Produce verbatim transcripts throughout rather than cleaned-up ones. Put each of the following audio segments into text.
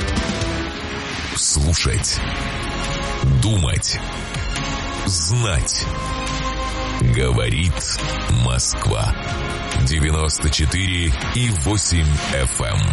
нет. Слушать. Думать. Знать. Говорит Москва. девяносто четыре и восемь эф эм.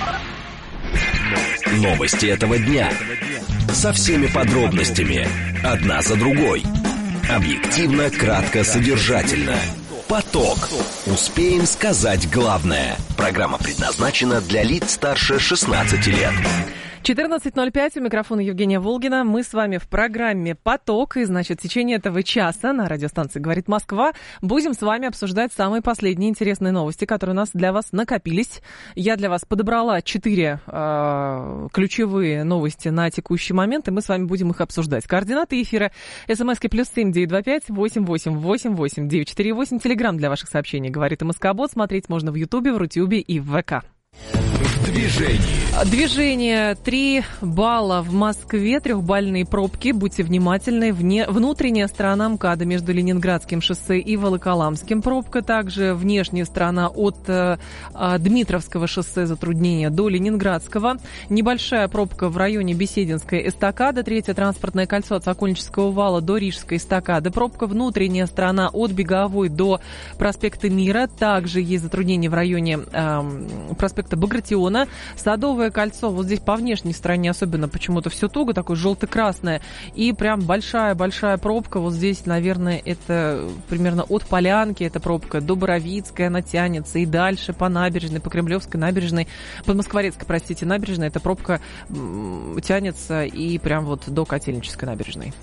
Новости этого дня. Со всеми подробностями. Одна за другой. Объективно, кратко, содержательно. Поток. Успеем сказать главное. Программа предназначена для лиц старше шестнадцати лет. четырнадцать ноль пять, у микрофона Евгения Волгина. Мы с вами в программе «Поток». И, значит, в течение этого часа на радиостанции «Говорит Москва» будем с вами обсуждать самые последние интересные новости, которые у нас для вас накопились. Я для вас подобрала четыре э, ключевые новости на текущий момент, и мы с вами будем их обсуждать. Координаты эфира: смски плюс семь девять два пять восемь восемь восемь восемь девять четыре восемь. Телеграм для ваших сообщений «Говорит МСК-бот». Смотреть можно в Ютубе, в Рутюбе и в ВК. Движение. Движение. Три балла в Москве, трехбальные пробки. Будьте внимательны. Вне, внутренняя сторона МКАДа между Ленинградским шоссе и Волоколамским пробка. Также внешняя сторона от э, Дмитровского шоссе затруднения до Ленинградского. Небольшая пробка в районе Бесединской эстакады. Третье транспортное кольцо от Сокольнического вала до Рижской эстакады. Пробка внутренняя сторона от Беговой до проспекта Мира. Также есть затруднения в районе э, проспекта Багратиона. Садовое кольцо, вот здесь по внешней стороне особенно почему-то все туго, такое желто-красное, и прям большая-большая пробка, вот здесь, наверное, это примерно от Полянки, эта пробка до Боровицкой, она тянется, и дальше по набережной, по Кремлевской набережной, по Москворецкой, простите, набережной, эта пробка м- тянется и прям вот до Котельнической набережной.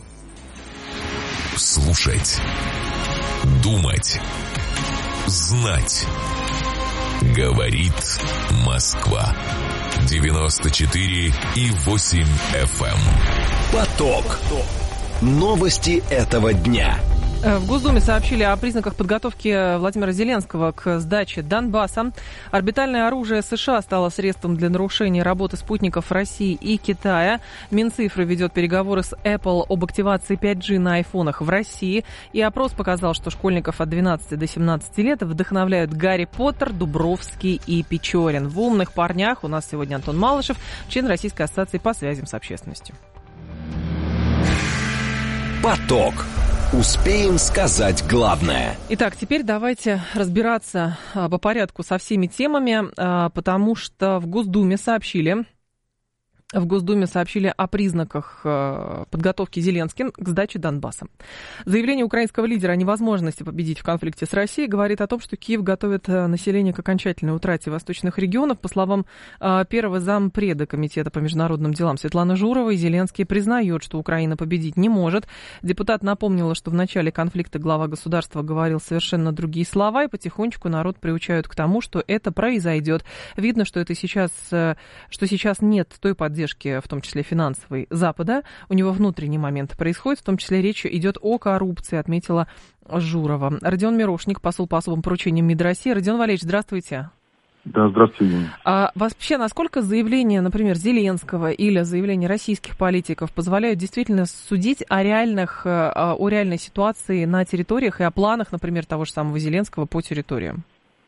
Слушать. Думать. Знать. Говорит Москва. девяносто четыре и восемь эф эм. Поток. Новости этого дня. В Госдуме сообщили о признаках подготовки Владимира Зеленского к сдаче Донбасса. Орбитальное оружие США стало средством для нарушения работы спутников России и Китая. Минцифры ведет переговоры с Apple об активации пять джи на айфонах в России. И опрос показал, что школьников от двенадцати до семнадцати лет вдохновляют Гарри Поттер, Дубровский и Печорин. В «Умных парнях» у нас сегодня Антон Малышев, член Российской ассоциации по связям с общественностью. Поток. Успеем сказать главное. Итак, теперь давайте разбираться по порядку со всеми темами, потому что в Госдуме сообщили... В Госдуме сообщили о признаках подготовки Зеленским к сдаче Донбасса. Заявление украинского лидера о невозможности победить в конфликте с Россией говорит о том, что Киев готовит население к окончательной утрате восточных регионов. По словам первого зампреда Комитета по международным делам Светланы Журовой, Зеленский признает, что Украина победить не может. Депутат напомнила, что в начале конфликта глава государства говорил совершенно другие слова, и потихонечку народ приучают к тому, что это произойдет. Видно, что это сейчас, что сейчас нет той поддержки, в том числе финансовой, Запада. У него внутренний момент происходит, в том числе речь идет о коррупции, отметила Журова. Родион Мирошник, посол по особым поручениям МИД России. Родион Валерьевич, здравствуйте. Да, здравствуйте, Евгений. А вообще, насколько заявления, например, Зеленского или заявления российских политиков позволяют действительно судить о реальных, о реальной ситуации на территориях и о планах, например, того же самого Зеленского по территориям?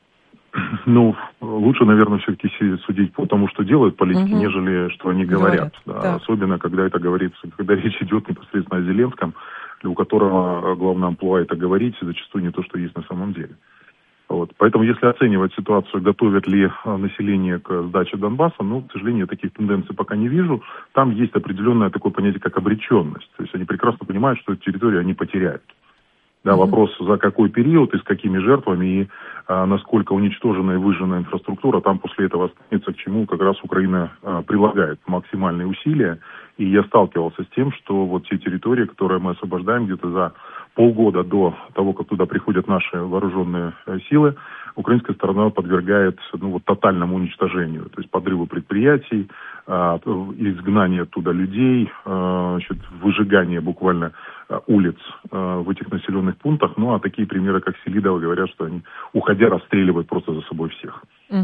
Ну, лучше, наверное, все-таки судить по тому, что делают политики, угу. нежели что они говорят. говорят да. Да. Особенно, когда это говорится, когда речь идет непосредственно о Зеленском, у которого главное амплуа это говорить, зачастую не то, что есть на самом деле. Вот. Поэтому, если оценивать ситуацию, готовят ли население к сдаче Донбасса, ну, к сожалению, таких тенденций пока не вижу. Там есть определенное такое понятие, как обреченность. То есть они прекрасно понимают, что эту территорию они потеряют. Да, mm-hmm. вопрос, за какой период и с какими жертвами, и а, насколько уничтожена и выжжена инфраструктура, там после этого останется, к чему как раз Украина а, прилагает максимальные усилия. И я сталкивался с тем, что вот те территории, которые мы освобождаем где-то за полгода до того, как туда приходят наши вооруженные силы, украинская сторона подвергает ну, вот, тотальному уничтожению, то есть подрыву предприятий, а, изгнание оттуда людей, а, значит, выжигание буквально а, улиц а, в этих населенных пунктах. Ну, а такие примеры, как Селидово, говорят, что они, уходя, расстреливают просто за собой всех. Угу.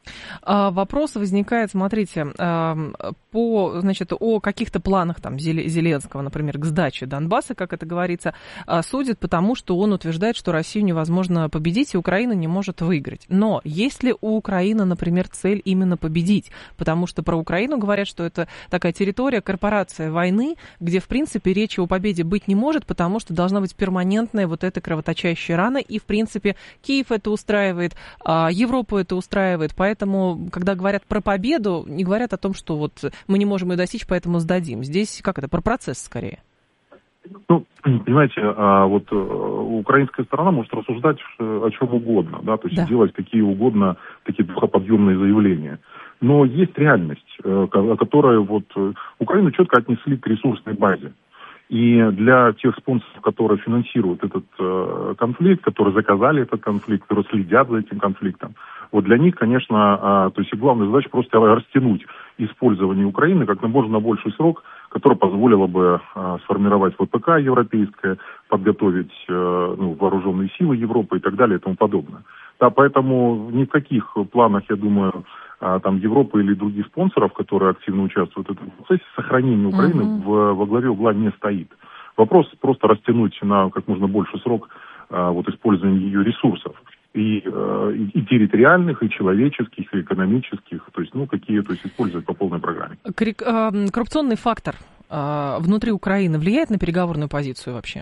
А, вопрос возникает, смотрите, а, по, значит, о каких-то планах там Зеленского, например, к сдаче Донбасса, как это говорится, а, судят потому, что он утверждает, что Россию невозможно победить, и Украина не может выиграть. Но есть ли у Украины, например, цель именно победить? Потому что про Украину говорят, что это такая территория, корпорация войны, где, в принципе, речи о победе быть не может, потому что должна быть перманентная вот эта кровоточащая рана, и, в принципе, Киев это устраивает, а, Европу это устраивает, поэтому Поэтому, когда говорят про победу, не говорят о том, что вот мы не можем ее достичь, поэтому сдадим. Здесь как это, про процесс скорее? Ну, понимаете, а вот украинская сторона может рассуждать о чем угодно, да, то есть да. делать какие угодно такие духоподъемные заявления. Но есть реальность, о которой вот Украину четко отнесли к ресурсной базе. И для тех спонсоров, которые финансируют этот э, конфликт, которые заказали этот конфликт, которые следят за этим конфликтом, вот для них, конечно, э, то есть главная задача просто растянуть использование Украины как можно на больший срок, который позволило бы э, сформировать ВПК европейское, подготовить э, ну, вооруженные силы Европы и так далее и тому подобное. Да, поэтому ни в каких планах, я думаю, там Европы или других спонсоров, которые активно участвуют в этом процессе, сохранение Украины uh-huh. в, во главе угла не стоит. Вопрос просто растянуть на как можно больше срок а, вот, использования ее ресурсов. И, а, и, и территориальных, и человеческих, и экономических, то есть, ну, какие, то есть, использовать по полной программе. Коррупционный фактор а, внутри Украины влияет на переговорную позицию вообще?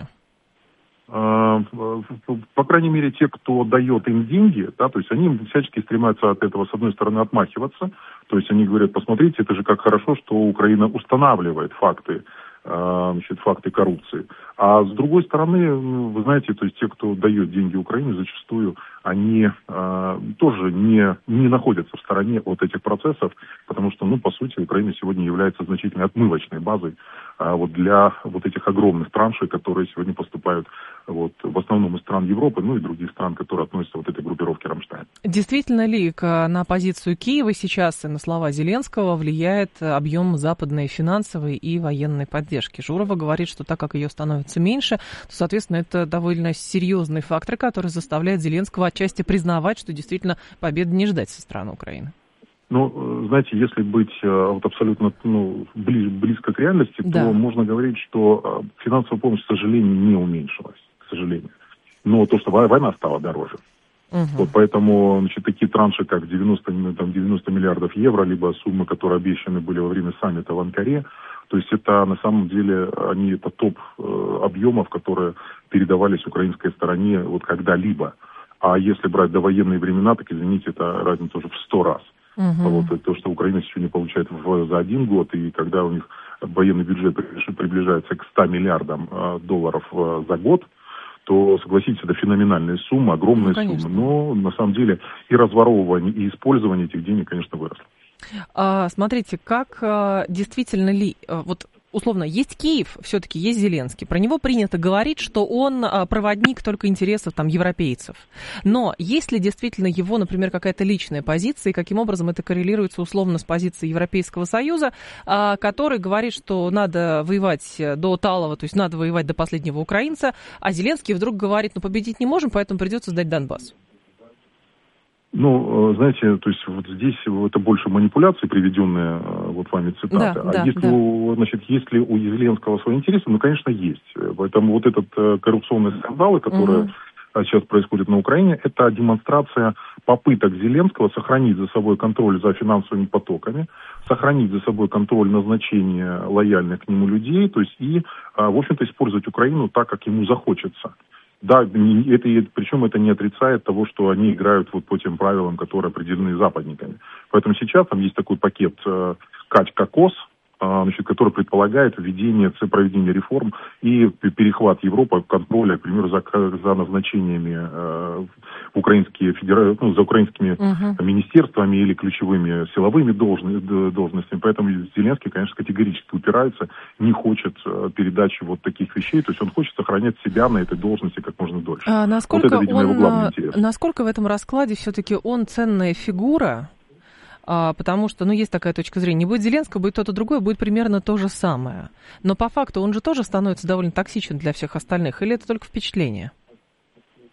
По крайней мере, те, кто дает им деньги, да, то есть они всячески стремятся от этого, с одной стороны, отмахиваться. То есть они говорят, посмотрите, это же как хорошо, что Украина устанавливает факты, значит, факты коррупции. А с другой стороны, вы знаете, то есть те, кто дает деньги Украине, зачастую они э, тоже не, не находятся в стороне от этих процессов, потому что, ну, по сути, Украина сегодня является значительной отмывочной базой э, вот для вот этих огромных траншей, которые сегодня поступают вот, в основном из стран Европы, ну и других стран, которые относятся к вот этой группировке «Рамштайн». Действительно ли на позицию Киева сейчас и на слова Зеленского влияет объем западной финансовой и военной поддержки? Журова говорит, что так как ее становится меньше, то, соответственно, это довольно серьезный фактор, который заставляет Зеленского отчасти признавать, что действительно победы не ждать со стороны Украины. Ну, знаете, если быть вот абсолютно ну, близ, близко к реальности, да. то можно говорить, что финансовая помощь, к сожалению, не уменьшилась, к сожалению. Но то, что война стала дороже. Угу. Вот поэтому, значит, такие транши, как девяносто, там, девяносто миллиардов евро, либо суммы, которые обещаны были во время саммита в Анкаре, то есть это на самом деле они это топ э, объемов, которые передавались украинской стороне вот когда-либо. А если брать довоенные времена, так, извините, это разница уже в сто раз. Uh-huh. Вот это то, что Украина сегодня получает в, за один год, и когда у них военный бюджет приближается к ста миллиардам э, долларов э, за год, то, согласитесь, это феноменальная сумма, огромная ну, сумма. Но, на самом деле, и разворовывание, и использование этих денег, конечно, выросло. А, смотрите, как а, действительно ли, а, вот условно, есть Киев, все-таки есть Зеленский. Про него принято говорить, что он а, проводник только интересов там европейцев. Но есть ли действительно его, например, какая-то личная позиция, и каким образом это коррелируется условно с позицией Европейского Союза, а, который говорит, что надо воевать до Талова, то есть надо воевать до последнего украинца, а Зеленский вдруг говорит, ну победить не можем, поэтому придется сдать Донбасс. Ну, знаете, то есть вот здесь это больше манипуляции, приведенные вот вами цитаты. Да, а да, если, да. У, значит, есть ли у Зеленского свои интересы? Ну, конечно, есть. Поэтому вот этот коррупционный скандал, который угу. сейчас происходит на Украине, это демонстрация попыток Зеленского сохранить за собой контроль за финансовыми потоками, сохранить за собой контроль назначения лояльных к нему людей, то есть и, в общем-то, использовать Украину так, как ему захочется. Да, это, причем это не отрицает того, что они играют вот по тем правилам, которые определены западниками. Поэтому сейчас там есть такой пакет э, «Кать-Кокос», э, значит, который предполагает введение, проведение реформ и перехват Европы контроля, к примеру, за, за назначениями э, украинские федера... ну, за украинскими uh-huh. министерствами или ключевыми силовыми должны... должностями. Поэтому Зеленский, конечно, категорически упирается, не хочет передачи вот таких вещей. То есть он хочет сохранять себя на этой должности как можно дольше. А насколько вот это, видимо, он, его главный интерес. Насколько в этом раскладе все-таки он ценная фигура? А, потому что, ну, есть такая точка зрения. Не будет Зеленского, будет кто-то другой, будет примерно то же самое. Но по факту он же тоже становится довольно токсичен для всех остальных. Или это только впечатление?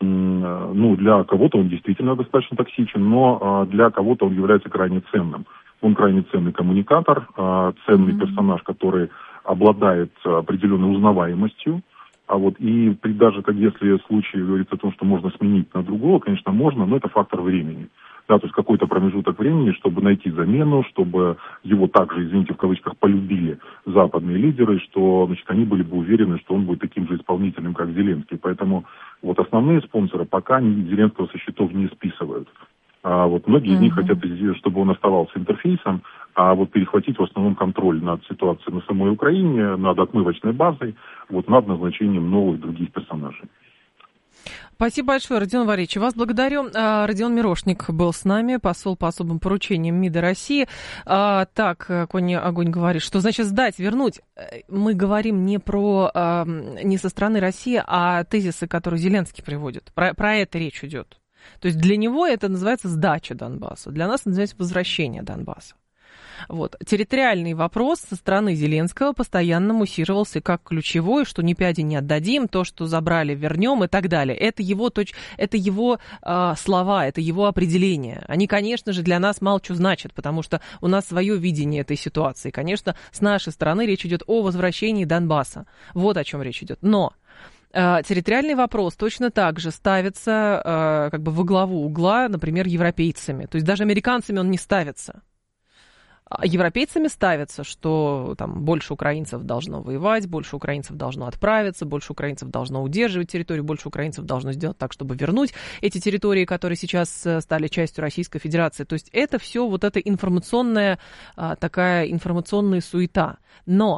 ну, для кого-то он действительно достаточно токсичен, но для кого-то он является крайне ценным. Он крайне ценный коммуникатор, ценный mm-hmm. персонаж, который обладает определенной узнаваемостью. А вот и при, даже как если случай говорится о том, что можно сменить на другого, конечно, можно, но это фактор времени. Да, то есть какой-то промежуток времени, чтобы найти замену, чтобы его также, извините, в кавычках, полюбили западные лидеры, что, значит, они были бы уверены, что он будет таким же исполнителем, как Зеленский. Поэтому вот основные спонсоры пока Зеленского со счетов не списывают. А вот многие mm-hmm. из них хотят, чтобы он оставался интерфейсом, а вот перехватить в основном контроль над ситуацией на самой Украине, над отмывочной базой, вот над назначением новых других персонажей. Спасибо большое, Родион Валерьевич. Вас благодарю. Родион Мирошник был с нами, посол по особым поручениям МИДа России. А, так, Конь Огонь говорит, что значит сдать, вернуть. Мы говорим не про, не со стороны России, а тезисы, которые Зеленский приводит. Про, про это речь идет. То есть для него это называется сдача Донбасса, для нас это называется возвращение Донбасса. Вот. Территориальный вопрос со стороны Зеленского постоянно муссировался как ключевой, что ни пяди не отдадим, то, что забрали, вернем и так далее. Это его, точ... это его э, слова, это его определения. Они, конечно же, для нас мало что значат, потому что у нас свое видение этой ситуации. Конечно, с нашей стороны речь идет о возвращении Донбасса. Вот о чем речь идет. Но территориальный вопрос точно так же ставится э, как бы во главу угла, например, европейцами. То есть даже американцами он не ставится. А европейцами ставится, что там больше украинцев должно воевать, больше украинцев должно отправиться, больше украинцев должно удерживать территорию, больше украинцев должно сделать так, чтобы вернуть эти территории, которые сейчас стали частью Российской Федерации. То есть это все вот эта информационная, такая информационная суета. Но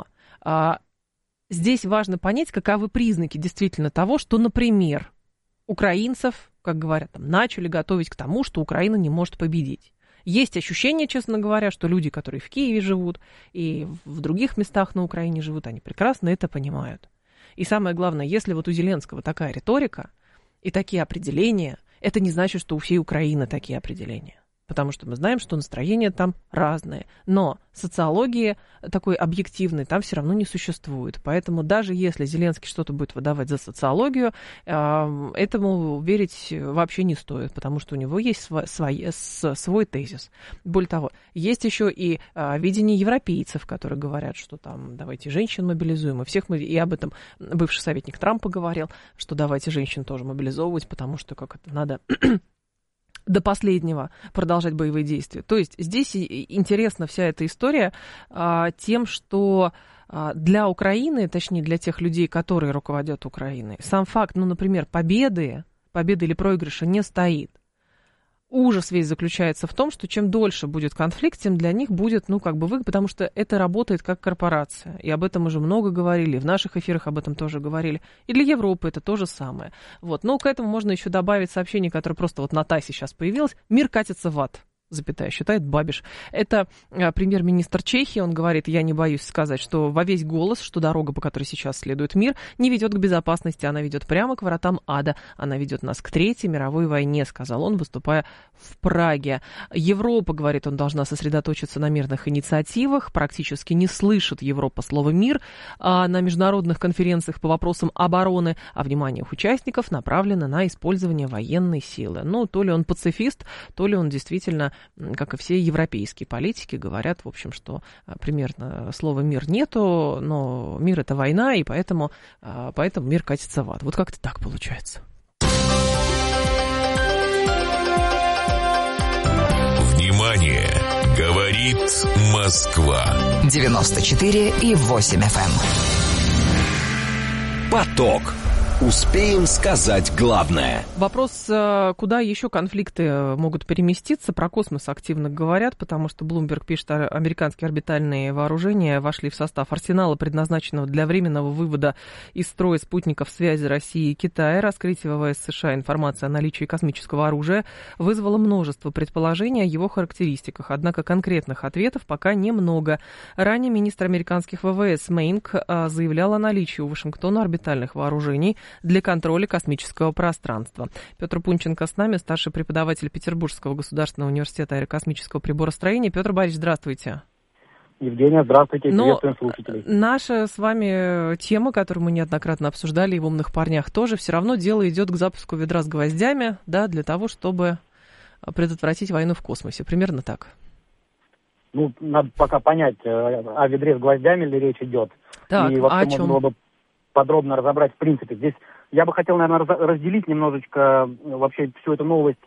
здесь важно понять, каковы признаки действительно того, что, например, украинцев, как говорят, там, начали готовить к тому, что Украина не может победить. Есть ощущение, честно говоря, что люди, которые в Киеве живут и в других местах на Украине живут, они прекрасно это понимают. И самое главное, если вот у Зеленского такая риторика и такие определения, это не значит, что у всей Украины такие определения. Потому что мы знаем, что настроения там разные. Но социологии такой объективной там все равно не существует. Поэтому даже если Зеленский что-то будет выдавать за социологию, этому верить вообще не стоит, потому что у него есть свой, свой, свой тезис. Более того, есть еще и видение европейцев, которые говорят, что там давайте женщин мобилизуем. И, всех мы, и об этом бывший советник Трампа говорил, что давайте женщин тоже мобилизовывать, потому что как это надо... до последнего продолжать боевые действия. То есть здесь интересна вся эта история а, тем, что а, для Украины, точнее для тех людей, которые руководят Украиной, сам факт, ну, например, победы, победы или проигрыша не стоит. Ужас весь заключается в том, что чем дольше будет конфликт, тем для них будет, ну, как бы выгодно, потому что это работает как корпорация. И об этом уже много говорили, в наших эфирах об этом тоже говорили. И для Европы это то же самое. Вот. Но к этому можно еще добавить сообщение, которое просто вот на ТАССе сейчас появилось. Мир катится в ад. Запятая, считает Бабиш. Это а, премьер-министр Чехии, он говорит, я не боюсь сказать, что во весь голос, что дорога, по которой сейчас следует мир, не ведет к безопасности, она ведет прямо к воротам ада, она ведет нас к Третьей мировой войне, сказал он, выступая в Праге. Европа, говорит он, должна сосредоточиться на мирных инициативах, практически не слышит Европа слово «мир», а на международных конференциях по вопросам обороны, а внимание их участников направлено на использование военной силы. Ну, то ли он пацифист, то ли он действительно, как и все европейские политики, говорят, в общем, что примерно слова «мир» нету, но мир — это война, и поэтому, поэтому мир катится в ад. Вот как-то так получается. Внимание! Говорит Москва. девяносто четыре и восемь эф эм. Поток. Успеем сказать главное. Вопрос, куда еще конфликты могут переместиться. Про космос активно говорят, потому что Bloomberg пишет, американские орбитальные вооружения вошли в состав арсенала, предназначенного для временного вывода из строя спутников связи России и Китая. Раскрытие ВВС США информации о наличии космического оружия вызвало множество предположений о его характеристиках, однако конкретных ответов пока немного. Ранее министр американских ВВС Мейнк заявлял о наличии у Вашингтона орбитальных вооружений для контроля космического пространства. Петр Пунченко с нами, старший преподаватель Петербургского государственного университета аэрокосмического приборостроения. Петр Борисович, здравствуйте. Евгения, здравствуйте, Но приветствуем слушателей. Наша с вами тема, которую мы неоднократно обсуждали и в «Умных парнях» тоже, все равно дело идет к запуску ведра с гвоздями, да, для того, чтобы предотвратить войну в космосе. Примерно так. Ну, надо пока понять, о ведре с гвоздями ли речь идет. Так, и вообще а о чем? можно было бы подробно разобрать в принципе. Здесь я бы хотел, наверное, разделить немножечко вообще всю эту новость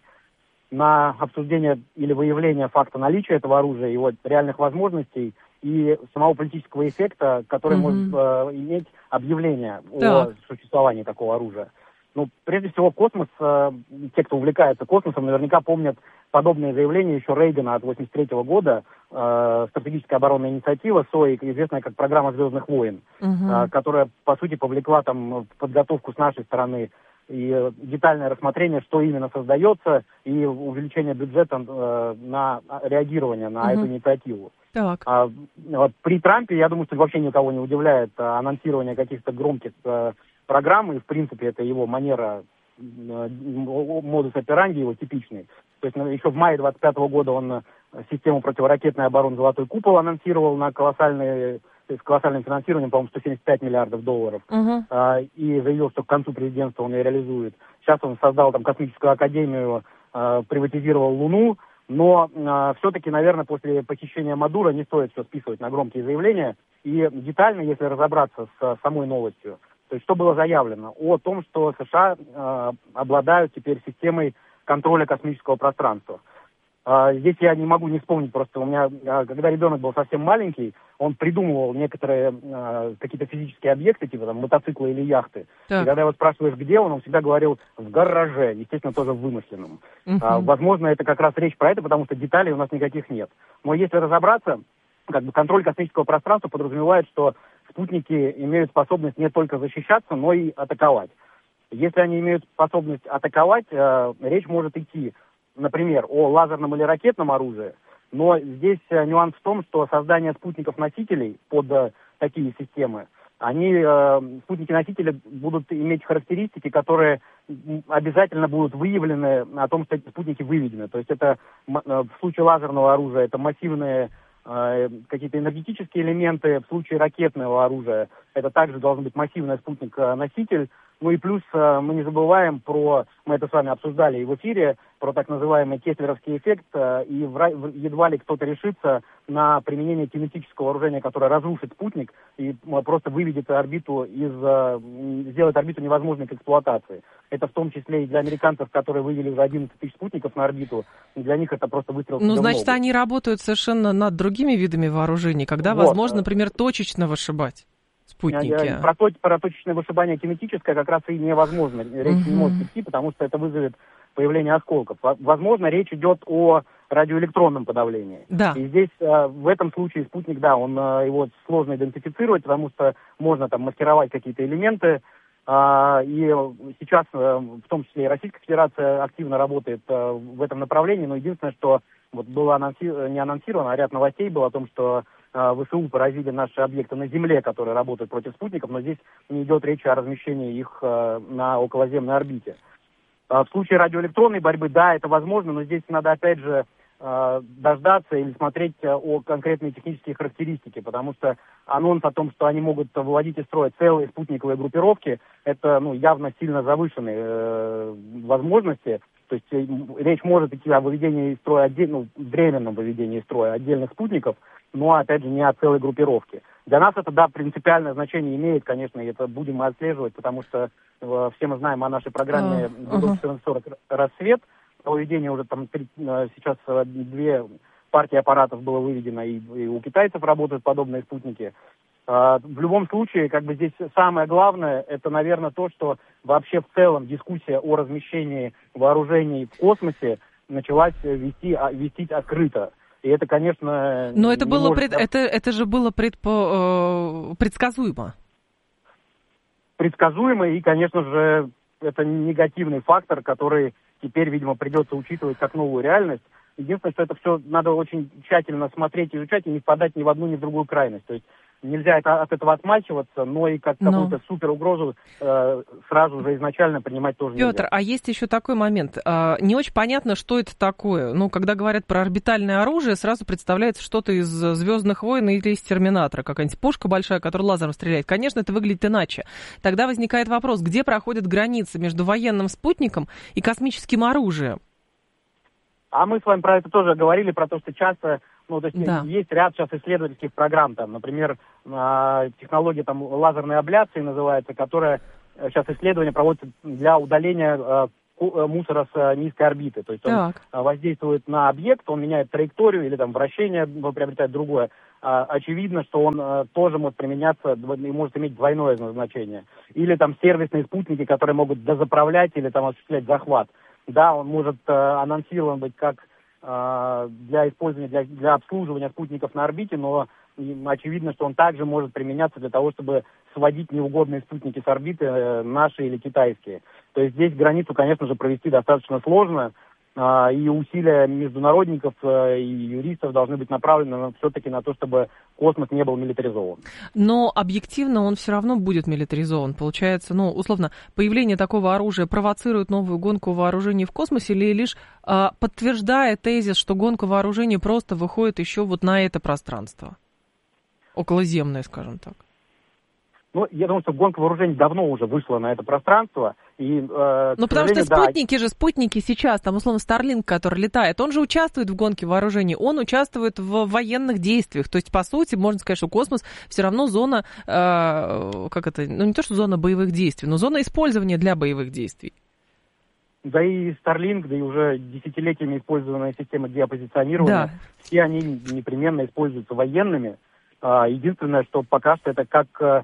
на обсуждение или выявление факта наличия этого оружия, его реальных возможностей и самого политического эффекта, который mm-hmm. может э, иметь объявление так. о существовании такого оружия. Ну, прежде всего, космос, э, те, кто увлекается космосом, наверняка помнят подобные заявления еще Рейгана от восемьдесят третьего года, э, стратегическая оборонная инициатива СОИ, известная как программа «Звездных войн», uh-huh. э, которая, по сути, повлекла там подготовку с нашей стороны и детальное рассмотрение, что именно создается, и увеличение бюджета э, на реагирование на uh-huh. эту инициативу. Так. А, вот, при Трампе, я думаю, что вообще никого не удивляет а, анонсирование каких-то громких а, программ, и, в принципе, это его манера, а, модус операнди его типичный. То есть еще в мае двадцать пятого года он систему противоракетной обороны «Золотой купол» анонсировал на колоссальные, с колоссальным финансированием, по-моему, сто семьдесят пять миллиардов долларов, uh-huh. а, и заявил, что к концу президентства он ее реализует. Сейчас он создал там космическую академию, а, приватизировал Луну, но а, все-таки, наверное, после посещения Мадуро не стоит все списывать на громкие заявления. И детально, если разобраться с самой новостью, то есть что было заявлено? О том, что США а, обладают теперь системой контроля космического пространства. А, здесь я не могу не вспомнить, просто у меня, а, когда ребенок был совсем маленький, он придумывал некоторые а, какие-то физические объекты, типа там мотоциклы или яхты. Так. И когда его спрашиваешь, где он, он всегда говорил в гараже, естественно, тоже в вымышленном. Uh-huh. А, возможно, это как раз речь про это, потому что деталей у нас никаких нет. Но если разобраться, как бы контроль космического пространства подразумевает, что спутники имеют способность не только защищаться, но и атаковать. Если они имеют способность атаковать, э, речь может идти, например, о лазерном или ракетном оружии, но здесь э, нюанс в том, что создание спутников-носителей под э, такие системы, они, э, спутники-носители будут иметь характеристики, которые обязательно будут выявлены о том, что эти спутники выведены. То есть это э, в случае лазерного оружия это массивные э, какие-то энергетические элементы, в случае ракетного оружия это также должен быть массивный спутник-носитель. Ну и плюс э, мы не забываем про, мы это с вами обсуждали и в эфире, про так называемый кеслеровский эффект, э, и в, в, едва ли кто-то решится на применение кинетического вооружения, которое разрушит спутник и э, просто выведет орбиту из, э, сделает орбиту невозможной к эксплуатации. Это в том числе и для американцев, которые вывели уже одиннадцать тысяч спутников на орбиту, для них это просто выстрел. Ну, значит, много. Они работают совершенно над другими видами вооружений, когда вот. возможно, например, точечно вышибать спутники. Про, про точечное вышибание кинетическое как раз и невозможно. Речь uh-huh. не может идти, потому что это вызовет появление осколков. Возможно, речь идет о радиоэлектронном подавлении. Да. И здесь в этом случае спутник, да, он его сложно идентифицировать, потому что можно там маскировать какие-то элементы. И сейчас, в том числе и Российская Федерация активно работает в этом направлении, но единственное, что вот было анонси... не анонсировано, а ряд новостей было о том, что ВСУ поразили наши объекты на Земле, которые работают против спутников, но здесь не идет речи о размещении их на околоземной орбите. В случае радиоэлектронной борьбы, да, это возможно, но здесь надо, опять же, дождаться или смотреть о конкретные технические характеристики, потому что анонс о том, что они могут выводить из строя целые спутниковые группировки, это ну, явно сильно завышенные э, возможности. То есть э, речь может идти о выведении из строя, отдель... ну, временном выведении из строя отдельных спутников, но, опять же, не о целой группировке. Для нас это, да, принципиальное значение имеет, конечно, и это будем мы отслеживать, потому что э, все мы знаем о нашей программе четырнадцать сорок «Рассвет». Выведение уже там сейчас две партии аппаратов было выведено, и, и у китайцев работают подобные спутники. В любом случае, как бы здесь самое главное, это, наверное, то, что вообще в целом дискуссия о размещении вооружений в космосе началась вести, вестись открыто. И это, конечно... Но это, было может... пред... это, это же было предпо... предсказуемо. Предсказуемо, и, конечно же, это негативный фактор, который теперь, видимо, придется учитывать как новую реальность. Единственное, что это все надо очень тщательно смотреть, изучать и не впадать ни в одну, ни в другую крайность. То есть нельзя это, от этого отмачиваться, но и как но... какую-то супер угрозу э, сразу же изначально принимать тоже Петр, нельзя. Петр, а есть еще такой момент. А, не очень понятно, что это такое. Ну, когда говорят про орбитальное оружие, сразу представляется что-то из «Звездных войн» или из «Терминатора», какая-нибудь пушка большая, которая лазером стреляет. Конечно, это выглядит иначе. Тогда возникает вопрос, где проходит граница между военным спутником и космическим оружием? А мы с вами про это тоже говорили, про то, что часто, ну, то есть да. есть ряд сейчас исследовательских программ, там, например, технология там лазерной абляции называется, которая сейчас исследования проводятся для удаления мусора с низкой орбиты. То есть он так. воздействует на объект, он меняет траекторию или там вращение, приобретает другое. Очевидно, что он тоже может применяться и может иметь двойное назначение. Или там сервисные спутники, которые могут дозаправлять или там осуществлять захват. Да, он может э, анонсирован быть как э, для использования, для, для обслуживания спутников на орбите, но э, очевидно, что он также может применяться для того, чтобы сводить неугодные спутники с орбиты, э, наши или китайские. То есть здесь границу, конечно же, провести достаточно сложно, э, и усилия международников э, и юристов должны быть направлены на, все-таки на то, чтобы космос не был милитаризован. Но объективно он все равно будет милитаризован. Получается, ну, условно, появление такого оружия провоцирует новую гонку вооружений в космосе или лишь а, подтверждает тезис, что гонка вооружений просто выходит еще вот на это пространство? Околоземное, скажем так. Ну, я думаю, что гонка вооружений давно уже вышла на это пространство. И, э, ну, потому что спутники да. же, спутники сейчас, там, условно, Starlink, который летает, он же участвует в гонке вооружений, он участвует в военных действиях. То есть, по сути, можно сказать, что космос все равно зона, э, как это, ну, не то, что зона боевых действий, но зона использования для боевых действий. Да и Starlink, да и уже десятилетиями использованная система геопозиционирования, да. все они непременно используются военными. Единственное, что пока что это как...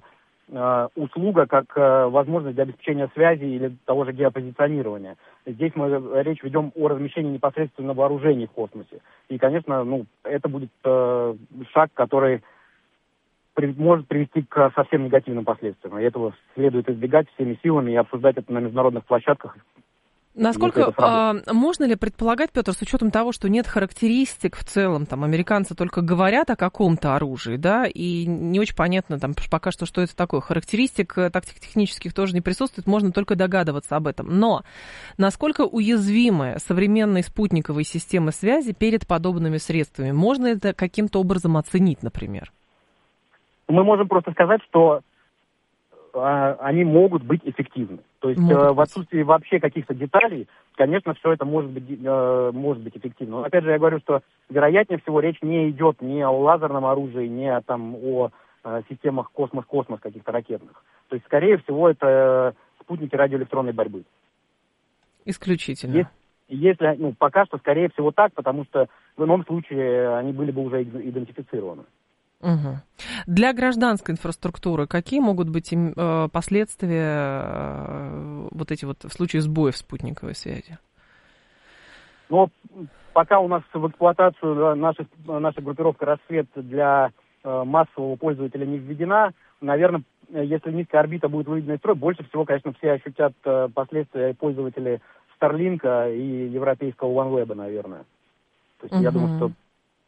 услуга как возможность для обеспечения связи или того же геопозиционирования. Здесь мы речь ведем о размещении непосредственно вооружений в космосе. И, конечно, ну, это будет э, шаг, который при, может привести к совсем негативным последствиям. И этого следует избегать всеми силами и обсуждать это на международных площадках. Насколько а, можно ли предполагать, Петр, с учетом того, что нет характеристик в целом, там, американцы только говорят о каком-то оружии, да, и не очень понятно там пока что, что это такое. Характеристик тактико-технических тоже не присутствует, можно только догадываться об этом. Но насколько уязвимы современные спутниковые системы связи перед подобными средствами? Можно это каким-то образом оценить, например? Мы можем просто сказать, что они могут быть эффективны. То есть э, в отсутствии вообще каких-то деталей, конечно, все это может быть, э, может быть эффективно. Но опять же, я говорю, что вероятнее всего речь не идет ни о лазерном оружии, ни о, там, о э, системах космос-космос каких-то ракетных. То есть, скорее всего, это спутники радиоэлектронной борьбы. Исключительно. Если, если, ну, пока что, скорее всего, так, потому что в ином случае они были бы уже идентифицированы. Угу. Для гражданской инфраструктуры какие могут быть э, последствия э, вот эти вот в случае сбоев спутниковой связи? Ну, пока у нас в эксплуатацию наша, наша группировка «Рассвет» для э, массового пользователя не введена, наверное, если низкая орбита будет выведена из строя, больше всего, конечно, все ощутят э, последствия пользователи Starlink и европейского OneWeb, наверное. То есть угу. я думаю, что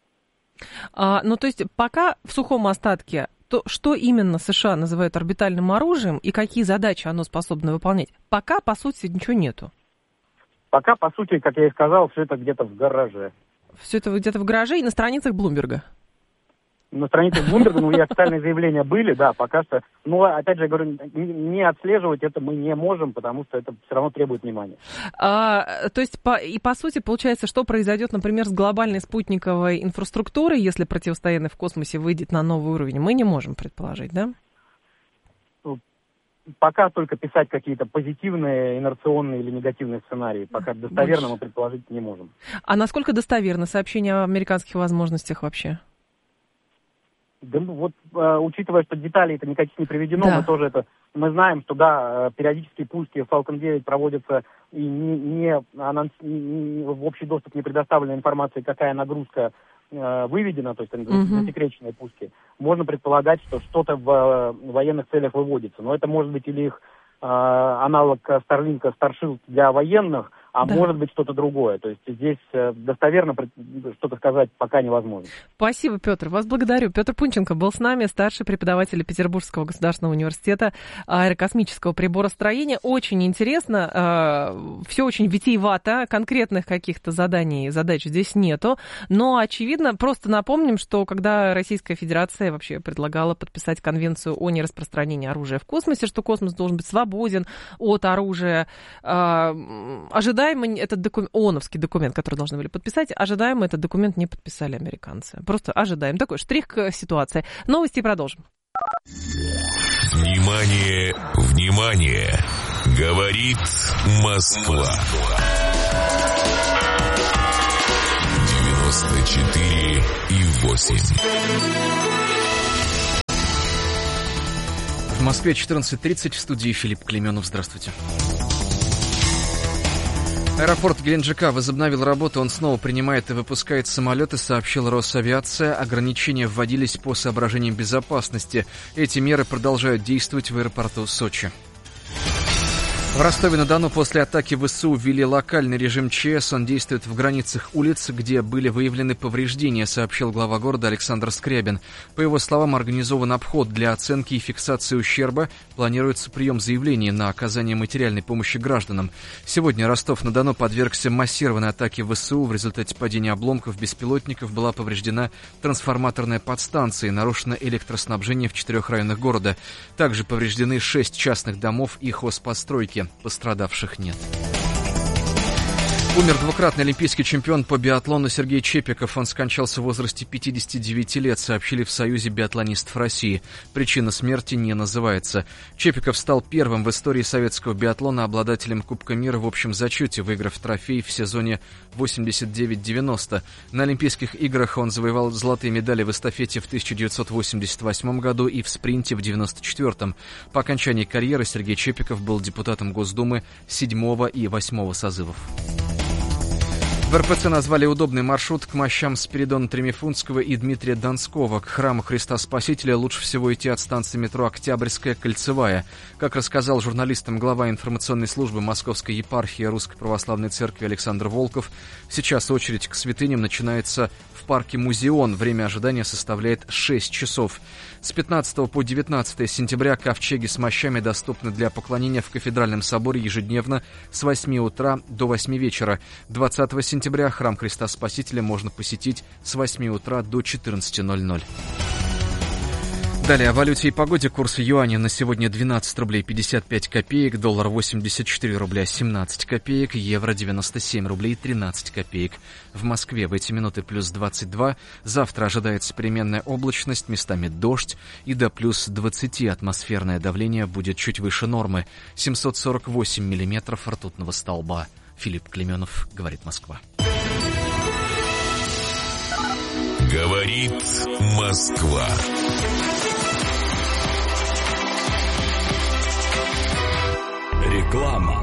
А, ну, то есть пока в сухом остатке, то что именно США называют орбитальным оружием и какие задачи оно способно выполнять, пока, по сути, ничего нету. Пока, по сути, как я и сказал, все это где-то в гараже. Все это где-то в гараже и на страницах Блумберга. На странице Блумберга, ну, и официальные заявления были, да, пока что. Но, опять же, я говорю, не отслеживать это мы не можем, потому что это все равно требует внимания. А, то есть, по, и по сути, получается, что произойдет, например, с глобальной спутниковой инфраструктурой, если противостояние в космосе выйдет на новый уровень, мы не можем предположить, да? Пока только писать какие-то позитивные, инерционные или негативные сценарии. Пока достоверно Больше. мы предположить не можем. А насколько достоверно сообщение о американских возможностях вообще? Да, ну, вот, э, учитывая, что деталей это никаких не приведено, да. мы тоже это, мы знаем, что, да, периодические пуски Falcon девять проводятся, и не, не, анонс, не, в общий доступ не предоставлена информация, какая нагрузка э, выведена, то есть mm-hmm. засекреченные пуски. Можно предполагать, что что-то в, в военных целях выводится, но это может быть или их э, аналог Starlink, Starshield для военных, а да. может быть что-то другое. То есть здесь достоверно что-то сказать пока невозможно. Спасибо, Петр. Вас благодарю. Петр Пунченко был с нами, старший преподаватель Петербургского государственного университета аэрокосмического приборостроения. Очень интересно, все очень витиевато, конкретных каких-то заданий, задач здесь нету, но, очевидно, просто напомним, что когда Российская Федерация вообще предлагала подписать конвенцию о нераспространении оружия в космосе, что космос должен быть свободен от оружия, ожидаемо этот документ, ООНовский документ, который должны были подписать, ожидаемо этот документ не подписали американцы. Просто ожидаем. Такой штрих к ситуации. Новости продолжим. Внимание, внимание! Говорит Москва. девяносто четыре и восемь. В Москве четырнадцать тридцать, в студии Филипп Клеменов. Здравствуйте. Аэропорт Геленджика возобновил работу, он снова принимает и выпускает самолеты, сообщила Росавиация. Ограничения вводились по соображениям безопасности. Эти меры продолжают действовать в аэропорту Сочи. В Ростове-на-Дону после атаки ВСУ ввели локальный режим ЧС. Он действует в границах улиц, где были выявлены повреждения, сообщил глава города Александр Скрябин. По его словам, организован обход для оценки и фиксации ущерба. Планируется прием заявлений на оказание материальной помощи гражданам. Сегодня Ростов-на-Дону подвергся массированной атаке ВСУ. В результате падения обломков беспилотников была повреждена трансформаторная подстанция и нарушено электроснабжение в четырех районах города. Также повреждены шесть частных домов и хозпостройки. Пострадавших нет. Умер двукратный олимпийский чемпион по биатлону Сергей Чепиков. Он скончался в возрасте пятидесяти девяти лет, сообщили в Союзе биатлонистов России. Причина смерти не называется. Чепиков стал первым в истории советского биатлона обладателем Кубка мира в общем зачете, выиграв трофей в сезоне восемьдесят девять девяносто. На Олимпийских играх он завоевал золотые медали в эстафете в тысяча девятьсот восемьдесят восьмом году и в спринте в девяносто четвёртом. По окончании карьеры Сергей Чепиков был депутатом Госдумы седьмого и восьмого созывов. В эр пэ цэ назвали удобный маршрут к мощам Спиридона Тремифунтского и Дмитрия Донского. К храму Христа Спасителя лучше всего идти от станции метро Октябрьская, Кольцевая. Как рассказал журналистам глава информационной службы Московской епархии Русской Православной Церкви Александр Волков, сейчас очередь к святыням начинается в парке Музеон. Время ожидания составляет шесть часов. С пятнадцатого по девятнадцатое сентября ковчеги с мощами доступны для поклонения в Кафедральном соборе ежедневно с восьми утра до восьми вечера. двадцатого сентября храм Христа Спасителя можно посетить с восьми утра до четырнадцати ноль-ноль. Далее о валюте и погоде. Курс юаня на сегодня двенадцать рублей пятьдесят пять копеек, доллар восемьдесят четыре рубля семнадцать копеек, евро девяносто семь рублей тринадцать копеек. В Москве в эти минуты плюс двадцать два. Завтра ожидается переменная облачность, местами дождь, и до плюс двадцати атмосферное давление будет чуть выше нормы. семьсот сорок восемь миллиметров ртутного столба. Филипп Клеменов, говорит Москва. Говорит Москва. Реклама.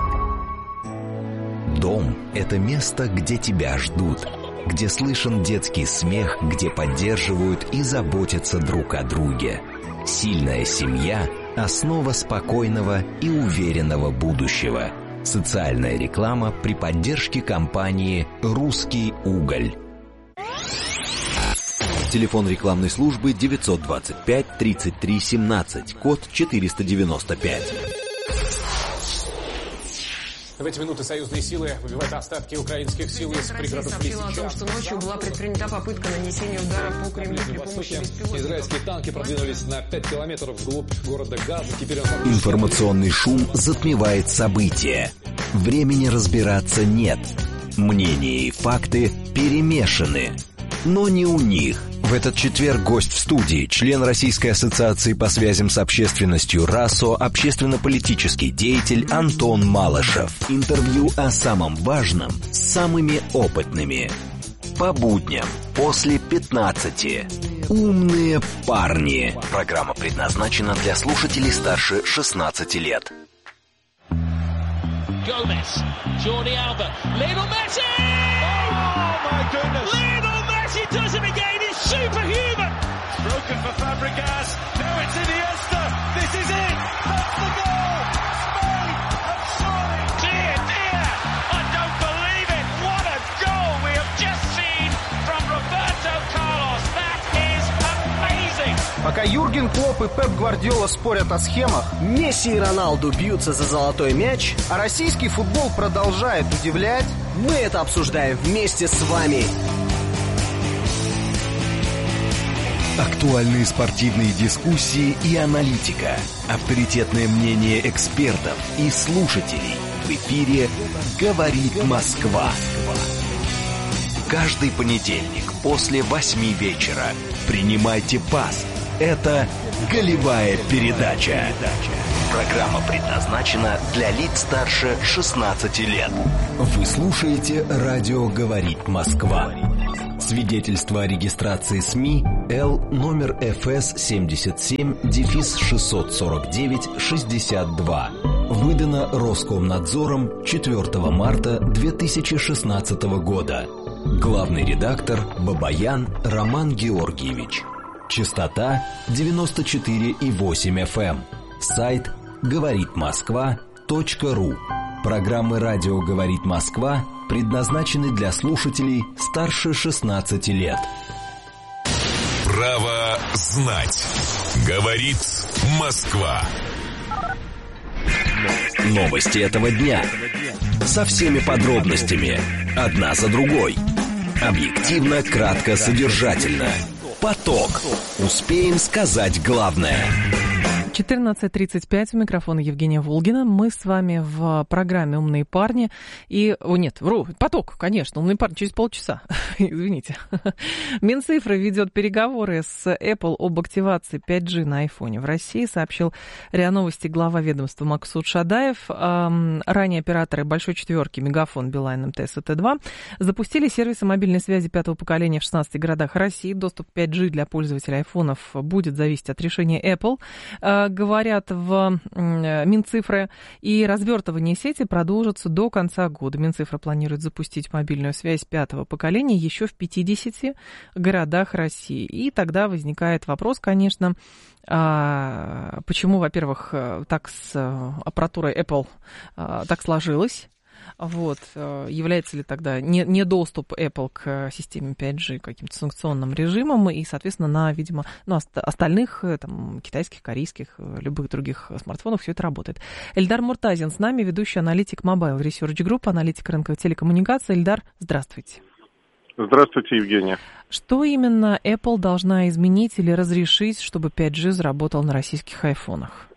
Дом – это место, где тебя ждут, где слышен детский смех, где поддерживают и заботятся друг о друге. Сильная семья – основа спокойного и уверенного будущего. Социальная реклама при поддержке компании «Русский уголь». Телефон рекламной службы девятьсот двадцать пять тридцать три семнадцать, код четыреста девяносто пять. В эти минуты союзные силы выбивают остатки украинских сил из пригородов Лисичанска. Сообщила о том, что ночью была предпринята попытка нанесения удара по Кремлю при помощи беспилотников. Израильские танки продвинулись на пять километров вглубь города Газа. Теперь он... Информационный шум затмевает события. Времени разбираться нет. Мнения и факты перемешаны. Но не у них. В этот четверг гость в студии, член Российской ассоциации по связям с общественностью РАСО, общественно-политический деятель Антон Малышев. Интервью о самом важном с самыми опытными. По будням после пятнадцати. Умные парни. Программа предназначена для слушателей старше шестнадцати лет. Gomez, Jordi Alba, Lionel Messi! Oh my goodness! Lionel Messi does it again, it's superhuman! It's broken for Fabregas, now it's Iniesta, this is it, that's the goal! Spain have surely! Dear, dear, I don't believe Пока Юрген Клопп и Пеп Гвардиола спорят о схемах, Месси и Роналду бьются за золотой мяч, а российский футбол продолжает удивлять, мы это обсуждаем вместе с вами. Актуальные спортивные дискуссии и аналитика. Авторитетное мнение экспертов и слушателей. В эфире «Говорит Москва». Каждый понедельник после восьми вечера. Принимайте пас. Это «Голевая передача». Программа предназначена для лиц старше шестнадцати лет. Вы слушаете «Радио Говорит Москва». Свидетельство о регистрации СМИ Л номер эф эс семьдесят семь шестьсот сорок девять шестьдесят два. Выдано Роскомнадзором четвёртого марта две тысячи шестнадцатого года. Главный редактор Бабаян Роман Георгиевич. Частота девяносто четыре и восемь эф эм. Сайт говорит москва точка ру. Программы «Радио Говорит Москва» предназначены для слушателей старше шестнадцати лет. Право знать. Говорит Москва. Новости этого дня. Со всеми подробностями. Одна за другой. Объективно, кратко, содержательно. Поток. Успеем сказать главное. четырнадцать тридцать пять, у микрофона Евгения Волгина. Мы с вами в программе «Умные парни». И, о нет, вру, поток, конечно, «Умные парни» через полчаса. Извините. Минцифры ведет переговоры с Apple об активации пять джи на айфоне в России, сообщил РИА Новости глава ведомства Максут Шадаев. Ранее операторы «Большой четверки», Мегафон, Билайн, МТС и Т два запустили сервисы мобильной связи пятого поколения в шестнадцати городах России. Доступ к пять джи для пользователей айфонов будет зависеть от решения Apple, говорят в Минцифры, и развертывание сети продолжится до конца года. Минцифры планирует запустить мобильную связь пятого поколения еще в пятидесяти городах России. И тогда возникает вопрос, конечно, почему, во-первых, так с аппаратурой Apple так сложилось. Вот. Является ли тогда недоступ Apple к системе пять джи каким-то санкционным режимом и, соответственно, на, видимо, ну, остальных там, китайских, корейских, любых других смартфонов все это работает. Эльдар Муртазин с нами, ведущий аналитик Mobile Research Group, аналитик рынка телекоммуникаций. Эльдар, здравствуйте. Здравствуйте, Евгения. Что именно Apple должна изменить или разрешить, чтобы пять джи заработал на российских айфонах?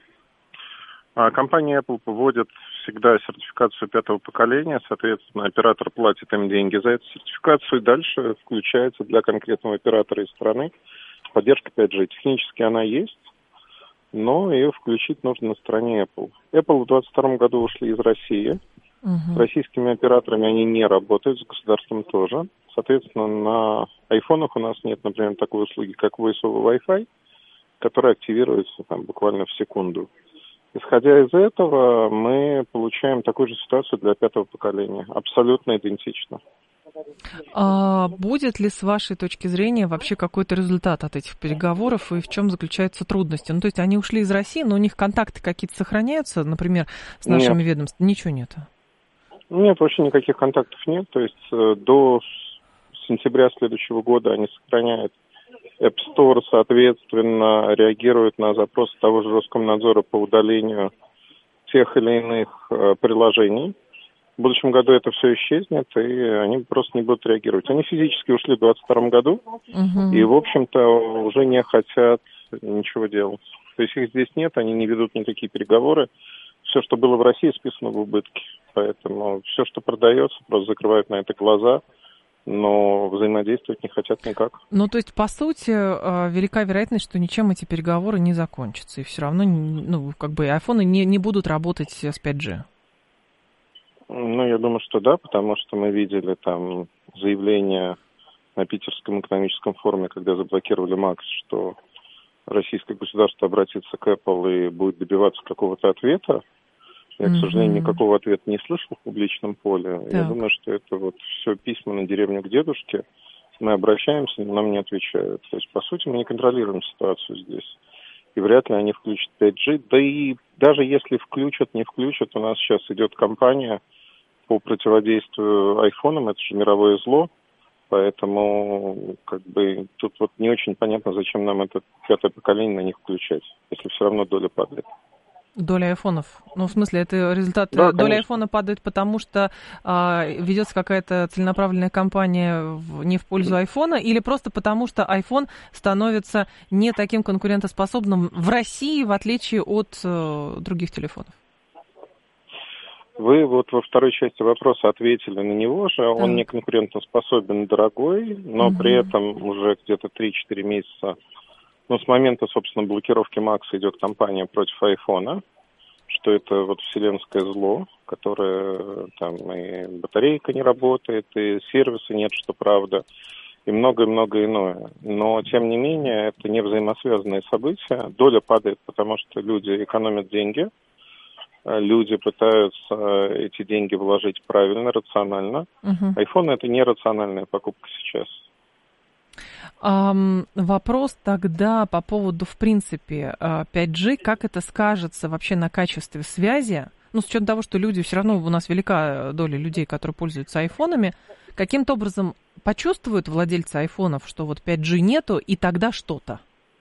Компания Apple вводит всегда сертификацию пятого поколения, соответственно, оператор платит им деньги за эту сертификацию, и дальше включается для конкретного оператора из страны поддержка пять джи. Технически она есть, но ее включить нужно на стороне Apple. Apple в двадцать втором году ушли из России. Uh-huh. С российскими операторами они не работают, с государством тоже. Соответственно, на айфонах у нас нет, например, такой услуги, как Voice over Wi-Fi, которая активируется там, буквально в секунду. Исходя из этого, мы получаем такую же ситуацию для пятого поколения. Абсолютно идентично. А будет ли, с вашей точки зрения, вообще какой-то результат от этих переговоров и в чем заключаются трудности? Ну, то есть они ушли из России, но у них контакты какие-то сохраняются, например, с нашими нет. ведомствами? Ничего нету? Нет, вообще никаких контактов нет. То есть до сентября следующего года они сохраняют. App Store, соответственно, реагирует на запросы того же Роскомнадзора по удалению тех или иных э, приложений. В будущем году это все исчезнет, и они просто не будут реагировать. Они физически ушли в двадцать втором году, uh-huh. и, в общем-то, уже не хотят ничего делать. То есть их здесь нет, они не ведут никакие переговоры. Все, что было в России, списано в убытки. Поэтому все, что продается, просто закрывают на это глаза. Но взаимодействовать не хотят никак. Ну, то есть, по сути, велика вероятность, что ничем эти переговоры не закончатся. И все равно, ну, как бы, айфоны не, не будут работать с пять джи. Ну, я думаю, что да, потому что мы видели там заявление на Питерском экономическом форуме, когда заблокировали Макс, что российское государство обратится к Apple и будет добиваться какого-то ответа. Я, к сожалению, никакого ответа не слышал в публичном поле. Так. Я думаю, что это вот все письма на деревню к дедушке. Мы обращаемся, но нам не отвечают. То есть, по сути, мы не контролируем ситуацию здесь. И вряд ли они включат пять джи. Да и даже если включат, не включат, у нас сейчас идет кампания по противодействию айфонам. Это же мировое зло. Поэтому, как бы, тут вот не очень понятно, зачем нам это пятое поколение на них включать, если все равно доля падает. Доля айфонов. Ну, в смысле, это результат... Да, доля айфона падает, потому что а, ведется какая-то целенаправленная кампания в, не в пользу айфона, или просто потому что iPhone становится не таким конкурентоспособным в России, в отличие от э, других телефонов? Вы вот во второй части вопроса ответили на него же. Он Да. не конкурентоспособен, дорогой, но угу. при этом уже где-то три-четыре месяца, ну, с момента, собственно, блокировки Макса идет кампания против айфона, что это вот вселенское зло, которое там и батарейка не работает, и сервиса нет, что правда, и многое-многое иное. Но, тем не менее, это не взаимосвязанные события. Доля падает, потому что люди экономят деньги, люди пытаются эти деньги вложить правильно, рационально. Uh-huh. iPhone – это нерациональная покупка сейчас. Um, вопрос тогда по поводу, в принципе, пять джи. Как это скажется вообще на качестве связи? Ну, с учетом того, что люди, все равно у нас велика доля людей, которые пользуются айфонами. Каким-то образом почувствуют владельцы айфонов, что вот пять джи нету, и тогда что-то?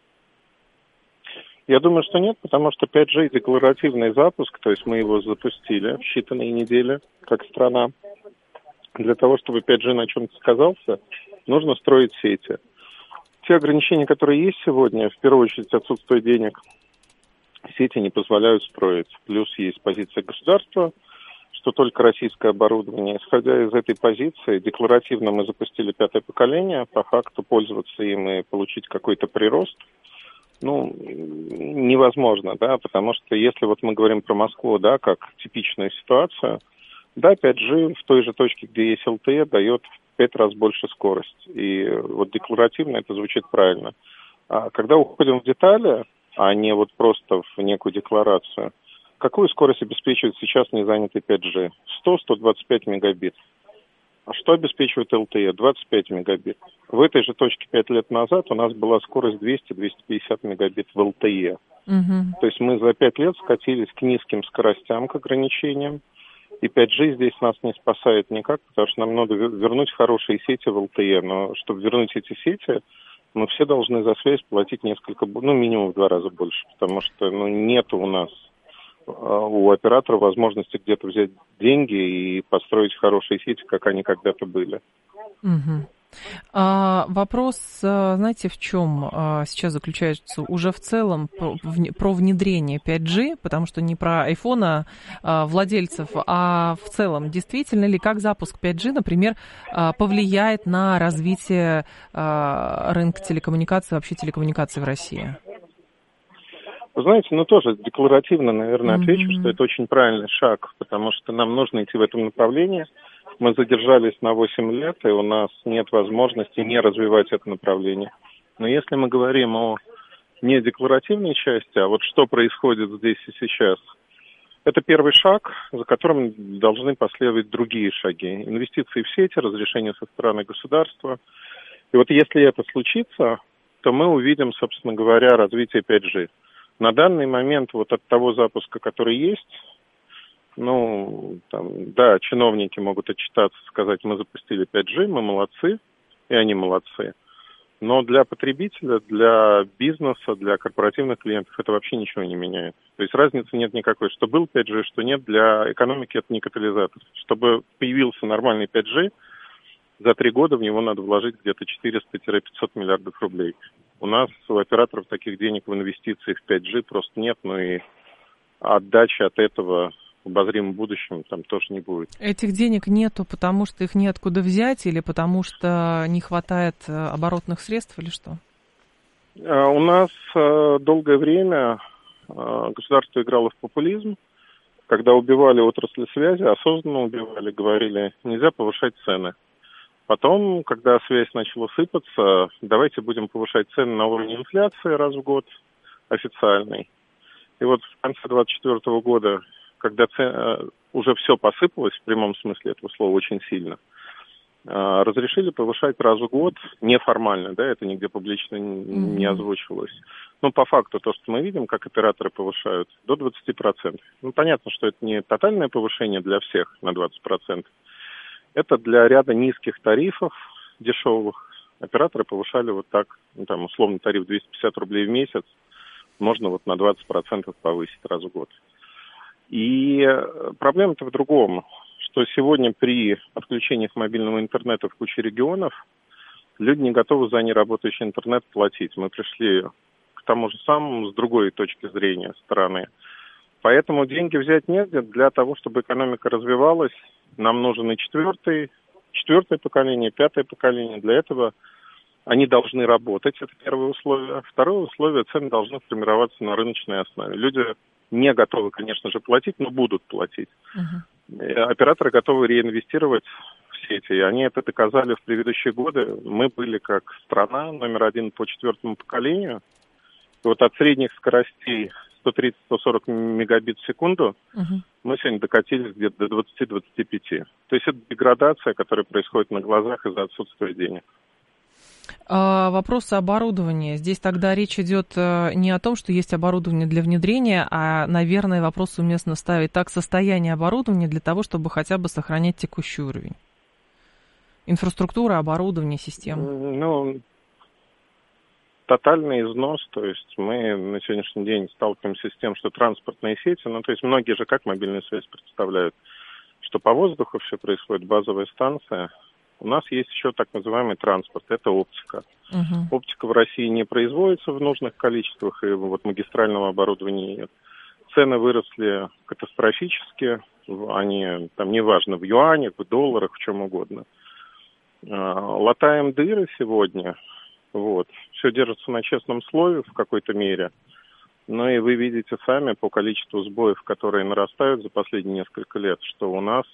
Я думаю, что нет, потому что пять джи декларативный запуск, то есть мы его запустили в считанные недели, как страна. Для того, чтобы пять джи на чем-то сказался, нужно строить сети. Те ограничения, которые есть сегодня, в первую очередь отсутствие денег, сети не позволяют строить. Плюс есть позиция государства, что только российское оборудование. Исходя из этой позиции, декларативно мы запустили пятое поколение, по факту пользоваться им и получить какой-то прирост, ну, невозможно, да, потому что если вот мы говорим про Москву, да, как типичную ситуацию, да, пять джи в той же точке, где есть эл ти и, дает в пять раз больше скорость. И вот декларативно это звучит правильно. А когда уходим в детали, а не вот просто в некую декларацию, какую скорость обеспечивает сейчас незанятый пять джи? сто - сто двадцать пять мегабит. А что обеспечивает эл ти и? двадцать пять мегабит. В этой же точке пять лет назад у нас была скорость двести - двести пятьдесят мегабит в эл ти и. Угу. То есть мы за пять лет скатились к низким скоростям, к ограничениям. И пять джи здесь нас не спасает никак, потому что нам надо вернуть хорошие сети в эл ти и. Но чтобы вернуть эти сети, мы все должны за связь платить несколько, ну, минимум в два раза больше. Потому что, ну, нет у нас у оператора возможности где-то взять деньги и построить хорошие сети, как они когда-то были. Угу. А, вопрос, знаете, в чем сейчас заключается уже в целом про, про внедрение пять джи, потому что не про айфона владельцев, а в целом, действительно ли, как запуск пять джи, например, повлияет на развитие рынка телекоммуникаций, вообще телекоммуникаций в России? Вы знаете, ну тоже декларативно, наверное, mm-hmm. отвечу, что это очень правильный шаг, потому что нам нужно идти в этом направлении. Мы задержались на восемь лет, и у нас нет возможности не развивать это направление. Но если мы говорим о не декларативной части, а вот что происходит здесь и сейчас, это первый шаг, за которым должны последовать другие шаги. Инвестиции в сети, разрешение со стороны государства. И вот если это случится, то мы увидим, собственно говоря, развитие пять джи. На данный момент вот от того запуска, который есть, ну, там, да, чиновники могут отчитаться, сказать, мы запустили пять джи, мы молодцы, и они молодцы. Но для потребителя, для бизнеса, для корпоративных клиентов это вообще ничего не меняет. То есть разницы нет никакой. Что был пять джи, что нет, для экономики это не катализатор. Чтобы появился нормальный пять джи, за три года в него надо вложить где-то четыреста - пятьсот миллиардов рублей. У нас, у операторов, таких денег в инвестициях в пять джи просто нет, ну и отдачи от этого в обозримом будущем там тоже не будет. Этих денег нету, потому что их неоткуда взять, или потому что не хватает оборотных средств, или что? У нас долгое время государство играло в популизм. Когда убивали отрасли связи, осознанно убивали, говорили, нельзя повышать цены. Потом, когда связь начала сыпаться, давайте будем повышать цены на уровне инфляции раз в год официальный. И вот в конце двадцать четвёртого года, когда цен, уже все посыпалось, в прямом смысле этого слова, очень сильно, разрешили повышать раз в год неформально, да, это нигде публично не озвучивалось. Но по факту то, что мы видим, как операторы повышают, до двадцати процентов. Ну, понятно, что это не тотальное повышение для всех на двадцать процентов. Это для ряда низких тарифов, дешевых операторы повышали вот так, ну, там, условно, тариф двести пятьдесят рублей в месяц, можно вот на двадцать процентов повысить раз в год. И проблема-то в другом, что сегодня при отключениях мобильного интернета в куче регионов люди не готовы за неработающий интернет платить. Мы пришли к тому же самому с другой точки зрения стороны. Поэтому деньги взять негде. Для того, чтобы экономика развивалась, нам нужен и четвертый, четвертое поколение, пятое поколение. Для этого они должны работать, это первое условие. Второе условие, цены должны формироваться на рыночной основе. Люди не готовы, конечно же, платить, но будут платить. Uh-huh. Операторы готовы реинвестировать в сети, и они это доказали в предыдущие годы. Мы были как страна номер один по четвертому поколению. И вот от средних скоростей сто тридцать - сто сорок мегабит в секунду uh-huh. мы сегодня докатились где-то до двадцать - двадцать пять. То есть это деградация, которая происходит на глазах из-за отсутствия денег. А, вопрос оборудования. Здесь тогда речь идет не о том, что есть оборудование для внедрения, а, наверное, вопрос уместно ставить так: состояние оборудования для того, чтобы хотя бы сохранять текущий уровень. Инфраструктура, оборудование, система. Ну, тотальный износ, то есть мы на сегодняшний день сталкиваемся с тем, что транспортные сети, ну, то есть многие же как мобильную связь представляют, что по воздуху все происходит, базовая станция. У нас есть еще так называемый транспорт, это оптика. Uh-huh. Оптика в России не производится в нужных количествах, и вот магистрального оборудования нет. Цены выросли катастрофически, они там неважно в юанях, в долларах, в чем угодно. Латаем дыры сегодня, вот, все держится на честном слове в какой-то мере, но и вы видите сами по количеству сбоев, которые нарастают за последние несколько лет, что у нас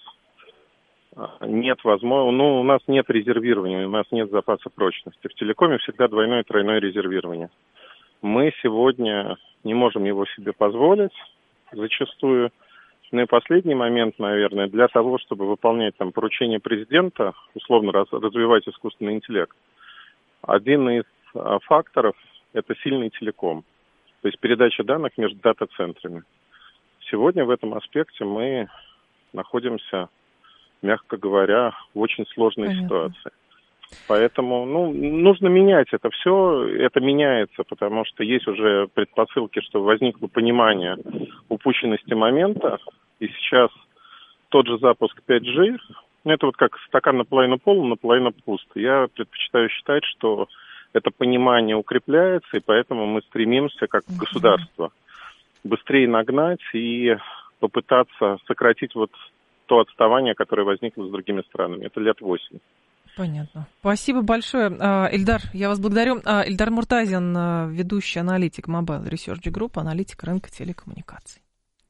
нет возможности, ну, у нас нет резервирования, у нас нет запаса прочности. В телекоме всегда двойное и тройное резервирование. Мы сегодня не можем его себе позволить зачастую. Ну и последний момент, наверное, для того, чтобы выполнять там поручения президента, условно раз, развивать искусственный интеллект, один из а, факторов – это сильный телеком, то есть передача данных между дата-центрами. Сегодня в этом аспекте мы находимся, мягко говоря, в очень сложной Понятно. Ситуации. Поэтому, ну, нужно менять это все, это меняется, потому что есть уже предпосылки, что возникло понимание упущенности момента, и сейчас тот же запуск пять джи, ну, это вот как стакан наполовину полон, наполовину пуст. Я предпочитаю считать, что это понимание укрепляется, и поэтому мы стремимся, как государство, быстрее нагнать и попытаться сократить вот то отставание, которое возникло с другими странами. Это лет восемь. Понятно. Спасибо большое. Эльдар, я вас благодарю. Эльдар Муртазин, ведущий аналитик Mobile Research Group, аналитик рынка телекоммуникаций.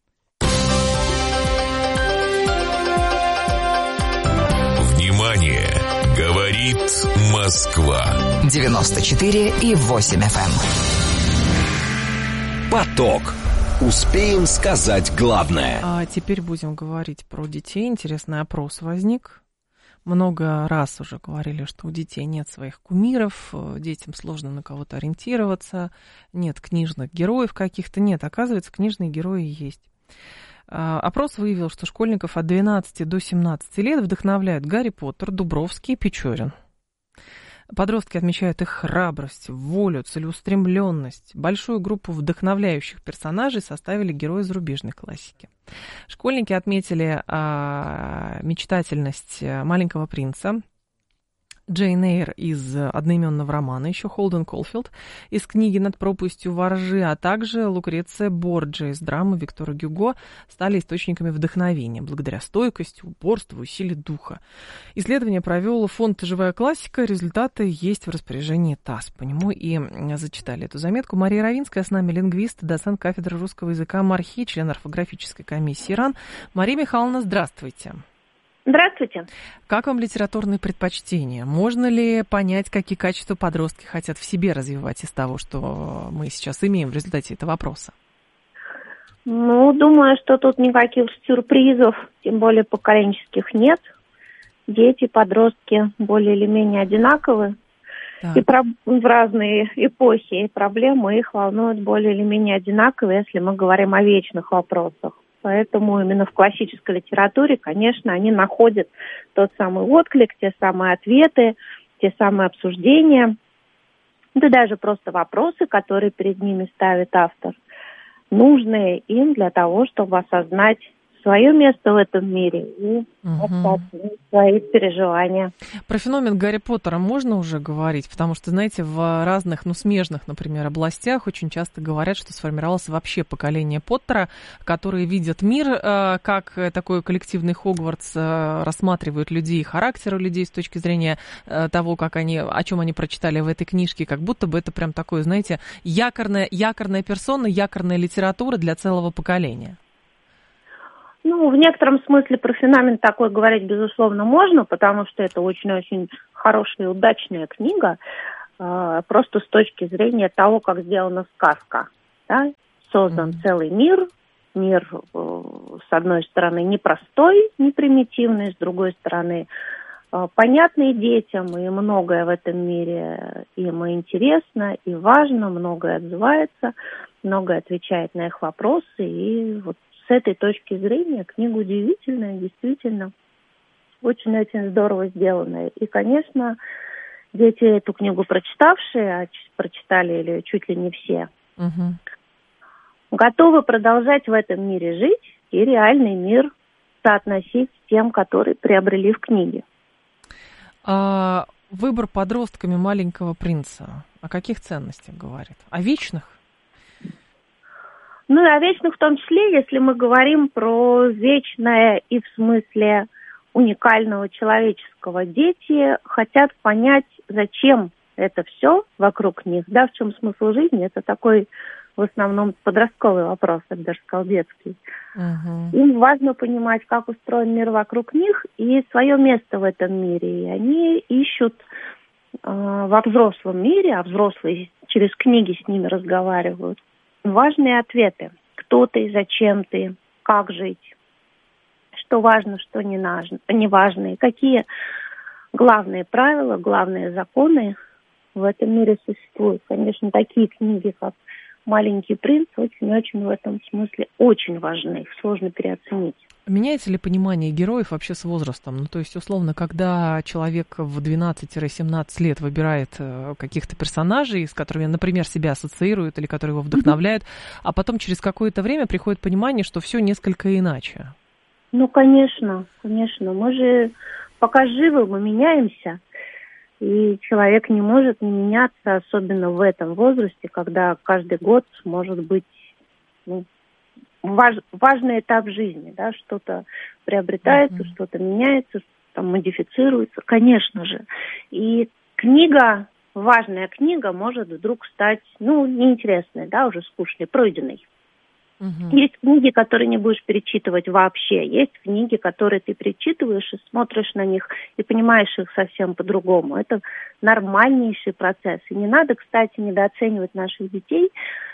Внимание! Говорит Москва. девяносто четыре и восемь эф эм. Поток. Успеем сказать главное. А теперь будем говорить про детей. Интересный опрос возник. Много раз уже говорили, что у детей нет своих кумиров, детям сложно на кого-то ориентироваться, нет книжных героев каких-то. Нет, оказывается, книжные герои есть. Опрос выявил, что школьников от двенадцати до семнадцати лет вдохновляют Гарри Поттер, Дубровский и Печорин. Подростки отмечают их храбрость, волю, целеустремленность. Большую группу вдохновляющих персонажей составили герои зарубежной классики. Школьники отметили а, мечтательность «Маленького принца», Джейн Эйр из одноименного романа, еще Холден Колфилд из книги «Над пропастью воржи», а также Лукреция Борджиа из драмы Виктора Гюго стали источниками вдохновения благодаря стойкости, упорству и силе духа. Исследование провел фонд «Живая классика». Результаты есть в распоряжении ТАСС. По нему и зачитали эту заметку. Мария Равинская с нами, лингвист, доцент кафедры русского языка МАРХИ, член орфографической комиссии РАН. Мария Михайловна, здравствуйте. Здравствуйте. Как вам литературные предпочтения? Можно ли понять, какие качества подростки хотят в себе развивать из того, что мы сейчас имеем в результате этого опроса? Ну, думаю, что тут никаких сюрпризов, тем более поколенческих, нет. Дети, подростки более или менее одинаковы. Так. И про... в разные эпохи и проблемы их волнуют более или менее одинаково, если мы говорим о вечных вопросах. Поэтому именно в классической литературе, конечно, они находят тот самый отклик, те самые ответы те самые обсуждения, да даже просто вопросы, которые перед ними ставит автор, нужные им для того, чтобы осознать свое место в этом мире и угу. свои переживания. Про феномен Гарри Поттера можно уже говорить? Потому что, знаете, в разных, ну, смежных, например, областях очень часто говорят, что сформировалось вообще поколение Поттера, которые видят мир э, как такой коллективный Хогвартс, э, рассматривают людей, характеры людей с точки зрения э, того, как они, о чем они прочитали в этой книжке, как будто бы это прям такое, знаете, якорная, якорная персона, якорная литература для целого поколения. Ну, в некотором смысле про феномен такой говорить, безусловно, можно, потому что это очень-очень хорошая и удачная книга, э, просто с точки зрения того, как сделана сказка. Да? Создан mm-hmm. целый мир, мир, э, с одной стороны, непростой, не примитивный, с другой стороны, э, понятный детям, и многое в этом мире им и интересно, и важно, многое отзывается, многое отвечает на их вопросы, и вот с этой точки зрения книга удивительная, действительно, очень-очень здорово сделанная. И, конечно, дети, эту книгу прочитавшие, а прочитали или чуть ли не все, угу. готовы продолжать в этом мире жить и реальный мир соотносить с тем, который приобрели в книге. А выбор подростками «Маленького принца» о каких ценностях говорит? О вечных? Ну и о вечных в том числе, если мы говорим про вечное и в смысле уникального человеческого. Дети хотят понять, зачем это все вокруг них, да, в чем смысл жизни. Это такой в основном подростковый вопрос, я бы даже сказал, детский. Uh-huh. Им важно понимать, как устроен мир вокруг них и свое место в этом мире. И они ищут э, во взрослом мире, а взрослые через книги с ними разговаривают, важные ответы. Кто ты, зачем ты, как жить, что важно, что не важно, не важно, и какие главные правила, главные законы в этом мире существуют. Конечно, такие книги, как «Маленький принц», очень-очень в этом смысле очень важны, их сложно переоценить. Меняется ли понимание героев вообще с возрастом? Ну, то есть, условно, когда человек в двенадцать-семнадцать лет выбирает каких-то персонажей, с которыми, например, себя ассоциирует или которые его вдохновляют, mm-hmm. а потом через какое-то время приходит понимание, что все несколько иначе. Ну, конечно, конечно. Мы же, пока живы, мы меняемся. И человек не может не меняться, особенно в этом возрасте, когда каждый год может быть, ну, Важ, важный этап жизни, да, что-то приобретается, mm-hmm. что-то меняется, там, модифицируется, конечно же. И книга, важная книга может вдруг стать, ну, неинтересной, да, уже скучной, пройденной. Mm-hmm. Есть книги, которые не будешь перечитывать вообще, есть книги, которые ты перечитываешь и смотришь на них и понимаешь их совсем по-другому. Это нормальнейший процесс. И не надо, кстати, недооценивать наших детей.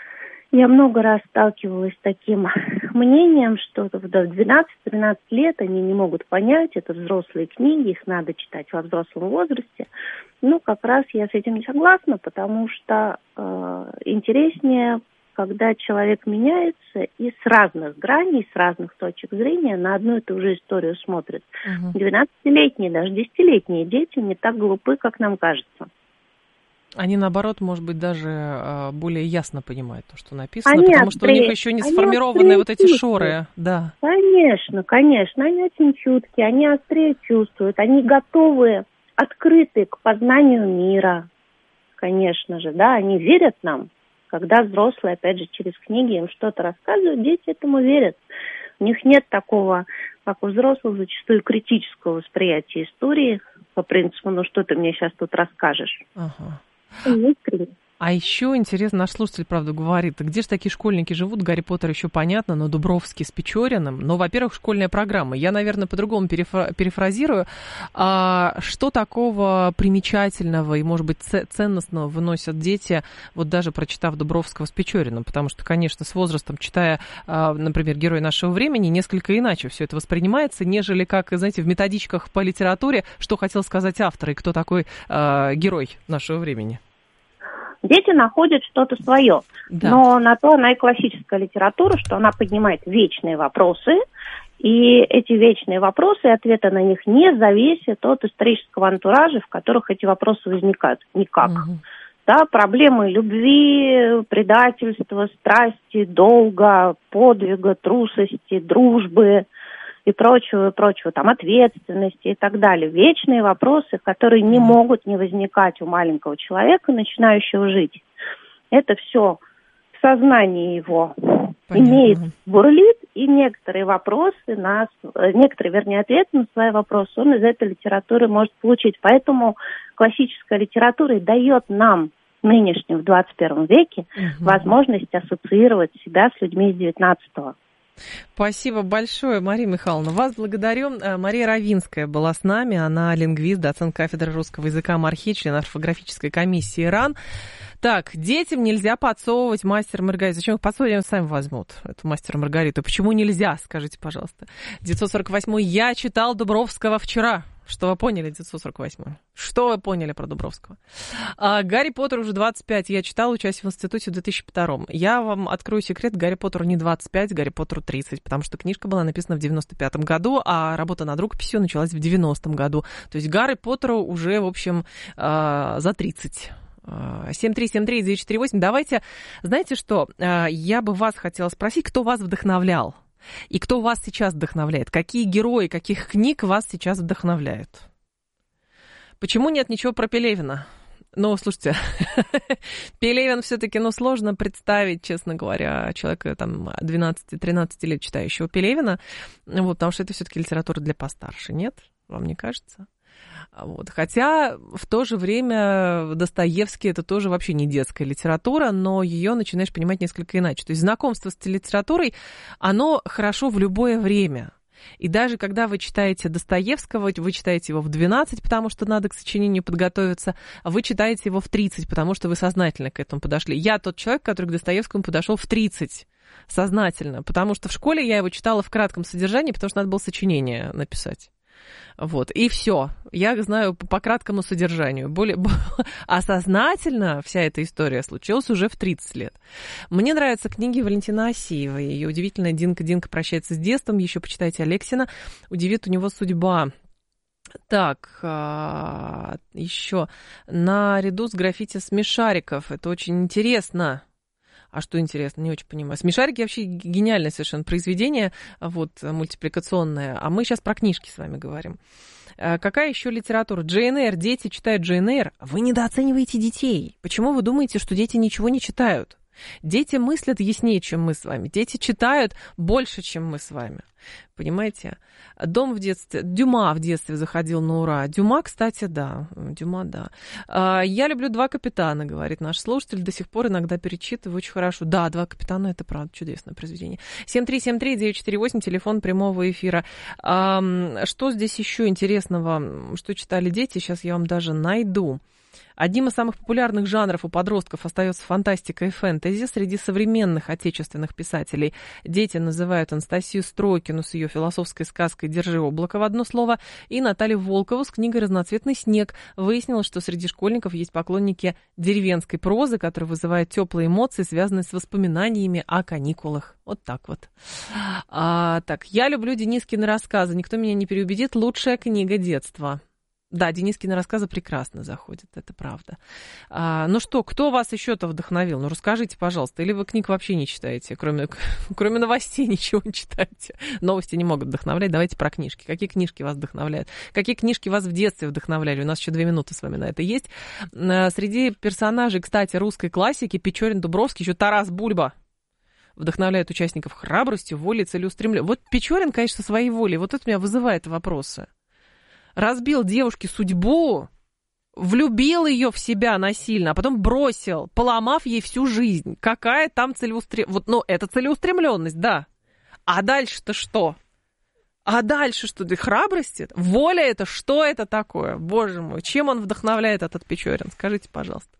Я много раз сталкивалась с таким мнением, что в двенадцать-тринадцать лет они не могут понять, это взрослые книги, их надо читать во взрослом возрасте. Ну, как раз я с этим не согласна, потому что э, интереснее, когда человек меняется и с разных граней, с разных точек зрения на одну и ту же историю смотрит. Угу. двенадцатилетние, даже десятилетние дети не так глупы, как нам кажется. Они, наоборот, может быть, даже более ясно понимают то, что написано, они потому острее, что у них еще не сформированы вот эти чувствуют. Шоры. Да. Конечно, конечно, они очень чуткие, они острее чувствуют, они готовы, открыты к познанию мира, конечно же, да, они верят нам. Когда взрослые, опять же, через книги им что-то рассказывают, дети этому верят. У них нет такого, как у взрослых, зачастую критического восприятия истории по принципу, ну что ты мне сейчас тут расскажешь. Ага. А еще интересно, наш слушатель, правда, говорит, где же такие школьники живут? Гарри Поттер еще понятно, но Дубровский с Печориным. Но, во-первых, школьная программа. Я, наверное, по-другому перефра- перефразирую. А что такого примечательного и, может быть, ценностного выносят дети, вот даже прочитав Дубровского с Печориным? Потому что, конечно, с возрастом, читая, например, «Герой нашего времени», несколько иначе все это воспринимается, нежели как, знаете, в методичках по литературе, что хотел сказать автор и кто такой э, герой нашего времени. Дети находят что-то свое, да. Но на то она и классическая литература, что она поднимает вечные вопросы И эти вечные вопросы и ответы на них не зависят от исторического антуража, в которых эти вопросы возникают. Никак. Угу. Да, проблемы любви, предательства, страсти, долга, подвига, трусости, дружбы и прочего, и прочего, там, ответственности и так далее. Вечные вопросы, которые не могут не возникать у маленького человека, начинающего жить. Это все в сознании его. Понятно. Имеет, бурлит, и некоторые вопросы, на, некоторые, вернее, ответы на свои вопросы он из этой литературы может получить. Поэтому классическая литература и дает нам, нынешним, в двадцать первом веке, угу. возможность ассоциировать себя с людьми из девятнадцатого. Спасибо большое, Мария Михайловна. Вас благодарю. Мария Равинская была с нами. Она лингвист, доцент кафедры русского языка МАРХИ, член орфографической комиссии РАН. Так, детям нельзя подсовывать мастер Маргариту. Зачем их подсовывать, они сами возьмут, эту мастер Маргариту. Почему нельзя, скажите, пожалуйста. девятьсот сорок восьмой. Я читал Дубровского вчера. Что вы поняли, девятьсот сорок восьмой? Что вы поняли про Дубровского? А, Гарри Поттер уже двадцать пять. Я читала, учась в институте в две тысячи втором. Я вам открою секрет. Гарри Поттеру не двадцать пять, Гарри Поттеру тридцать. Потому что книжка была написана в девяносто пятом году, а работа над рукописью началась в девяностом году. То есть Гарри Поттеру уже, в общем, за тридцать. семь три семь три девять четыре восемь. Давайте, знаете что, я бы вас хотела спросить, кто вас вдохновлял? И кто вас сейчас вдохновляет? Какие герои, каких книг вас сейчас вдохновляют? Почему нет ничего про Пелевина? Ну, слушайте, Пелевин все-таки, ну, сложно представить, честно говоря, человека там двенадцати-тринадцати лет читающего Пелевина, вот, потому что это все-таки литература для постарше, нет? Вам не кажется? Вот. Хотя в то же время Достоевский это тоже вообще не детская литература, но ее начинаешь понимать несколько иначе. То есть знакомство с литературой, оно хорошо в любое время. И даже когда вы читаете Достоевского, вы читаете его в двенадцать, потому что надо к сочинению подготовиться, а вы читаете его в тридцать, потому что вы сознательно к этому подошли. Я тот человек, который к Достоевскому подошел в тридцать. Сознательно, потому что в школе я его читала в кратком содержании, потому что надо было сочинение написать. Вот, и все. Я знаю по, по краткому содержанию. Более, а сознательно вся эта история случилась уже в тридцать лет. Мне нравятся книги Валентины Асеевой. Ее удивительная «Динка, Динка прощается с детством». Еще почитайте Алексина. Удивит у него судьба. Так, еще наряду с граффити смешариков. Это очень интересно. А что интересно, не очень понимаю. Смешарики вообще гениальное совершенно произведение, вот, мультипликационное. А мы сейчас про книжки с вами говорим. Какая еще литература? Джейн Эйр. Дети читают Джейн Эйр. Вы недооцениваете детей. Почему вы думаете, что дети ничего не читают? Дети мыслят яснее, чем мы с вами. Дети читают больше, чем мы с вами. Понимаете? Дом в детстве... Дюма в детстве заходил на ура. Дюма, кстати, да. Дюма, да. Я люблю «Два капитана», говорит наш слушатель. До сих пор иногда перечитываю. Очень хорошо. Да, «Два капитана» — это правда чудесное произведение. семь три семь три девять четыре восемь, телефон прямого эфира. Что здесь еще интересного? Что читали дети? Сейчас я вам даже найду. Одним из самых популярных жанров у подростков остается фантастика и фэнтези. Среди современных отечественных писателей дети называют Анастасию Стройкину с ее философской сказкой «Держи облако» в одно слово и Наталью Волкову с книгой «Разноцветный снег». Выяснилось, что среди школьников есть поклонники деревенской прозы, которая вызывает теплые эмоции, связанные с воспоминаниями о каникулах. Вот так вот. А, так, я люблю Денискины рассказы. Никто меня не переубедит. Лучшая книга детства. Да, Денискины рассказы прекрасно заходят, это правда. А, ну что, кто вас еще-то вдохновил? Ну, расскажите, пожалуйста. Или вы книг вообще не читаете, кроме, кроме новостей ничего не читаете? Новости не могут вдохновлять. Давайте про книжки. Какие книжки вас вдохновляют? Какие книжки вас в детстве вдохновляли? У нас еще две минуты с вами на это есть. Среди персонажей, кстати, русской классики Печорин, Дубровский, еще Тарас Бульба вдохновляет участников храбростью, волей, целеустремленностью. Вот Печорин, конечно, своей волей. Вот это у меня вызывает вопросы. Разбил девушке судьбу, влюбил ее в себя насильно, а потом бросил, поломав ей всю жизнь. Какая там целеустремленность? Вот, ну, это целеустремленность, да. А дальше-то что? А дальше что? Да храбрость это? Воля это? Что это такое? Боже мой, чем он вдохновляет, этот Печорин? Скажите, пожалуйста.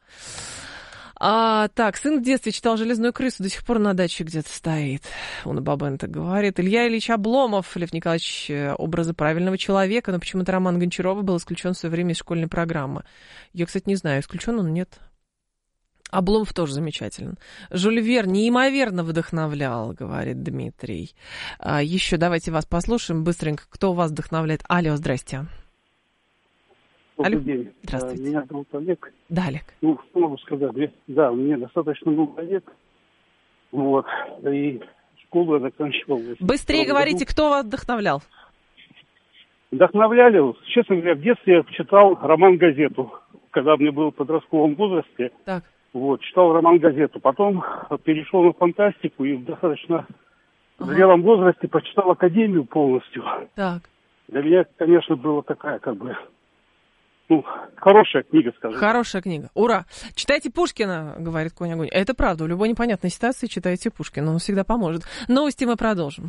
А, так, сын в детстве читал «Железную крысу», до сих пор на даче где-то стоит. Он и Бабен так говорит. Илья Ильич Обломов, Лев Николаевич, образы правильного человека, но почему-то роман Гончарова был исключен в свое время из школьной программы. Я, кстати, не знаю, исключен он, нет. Обломов тоже замечателен. Жюль Верн неимоверно вдохновлял, говорит Дмитрий. А, еще давайте вас послушаем быстренько. Кто вас вдохновляет? Алло, здрасте. Добрый Алло. день. Здравствуйте. Меня зовут Олег. Да, Олег. Ну, что могу сказать? Да, мне достаточно много лет. Вот. И школу я заканчивал. Быстрее говорите, кто вас вдохновлял? Вдохновляли, честно говоря, в детстве я читал роман-газету. Когда мне было в подростковом возрасте. Так. Вот, читал роман-газету. Потом перешел на фантастику и в достаточно ага. зрелом возрасте прочитал «Академию» полностью. Так. Для меня, конечно, была такая, как бы, ну, хорошая книга, скажем. Хорошая книга. Ура! Читайте Пушкина, говорит Конь Огонь. Это правда. В любой непонятной ситуации читайте Пушкина. Он всегда поможет. Новости мы продолжим.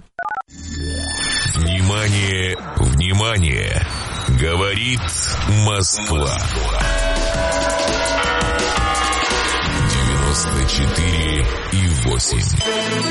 Внимание, внимание! Говорит Москва. девяносто четыре и восемь.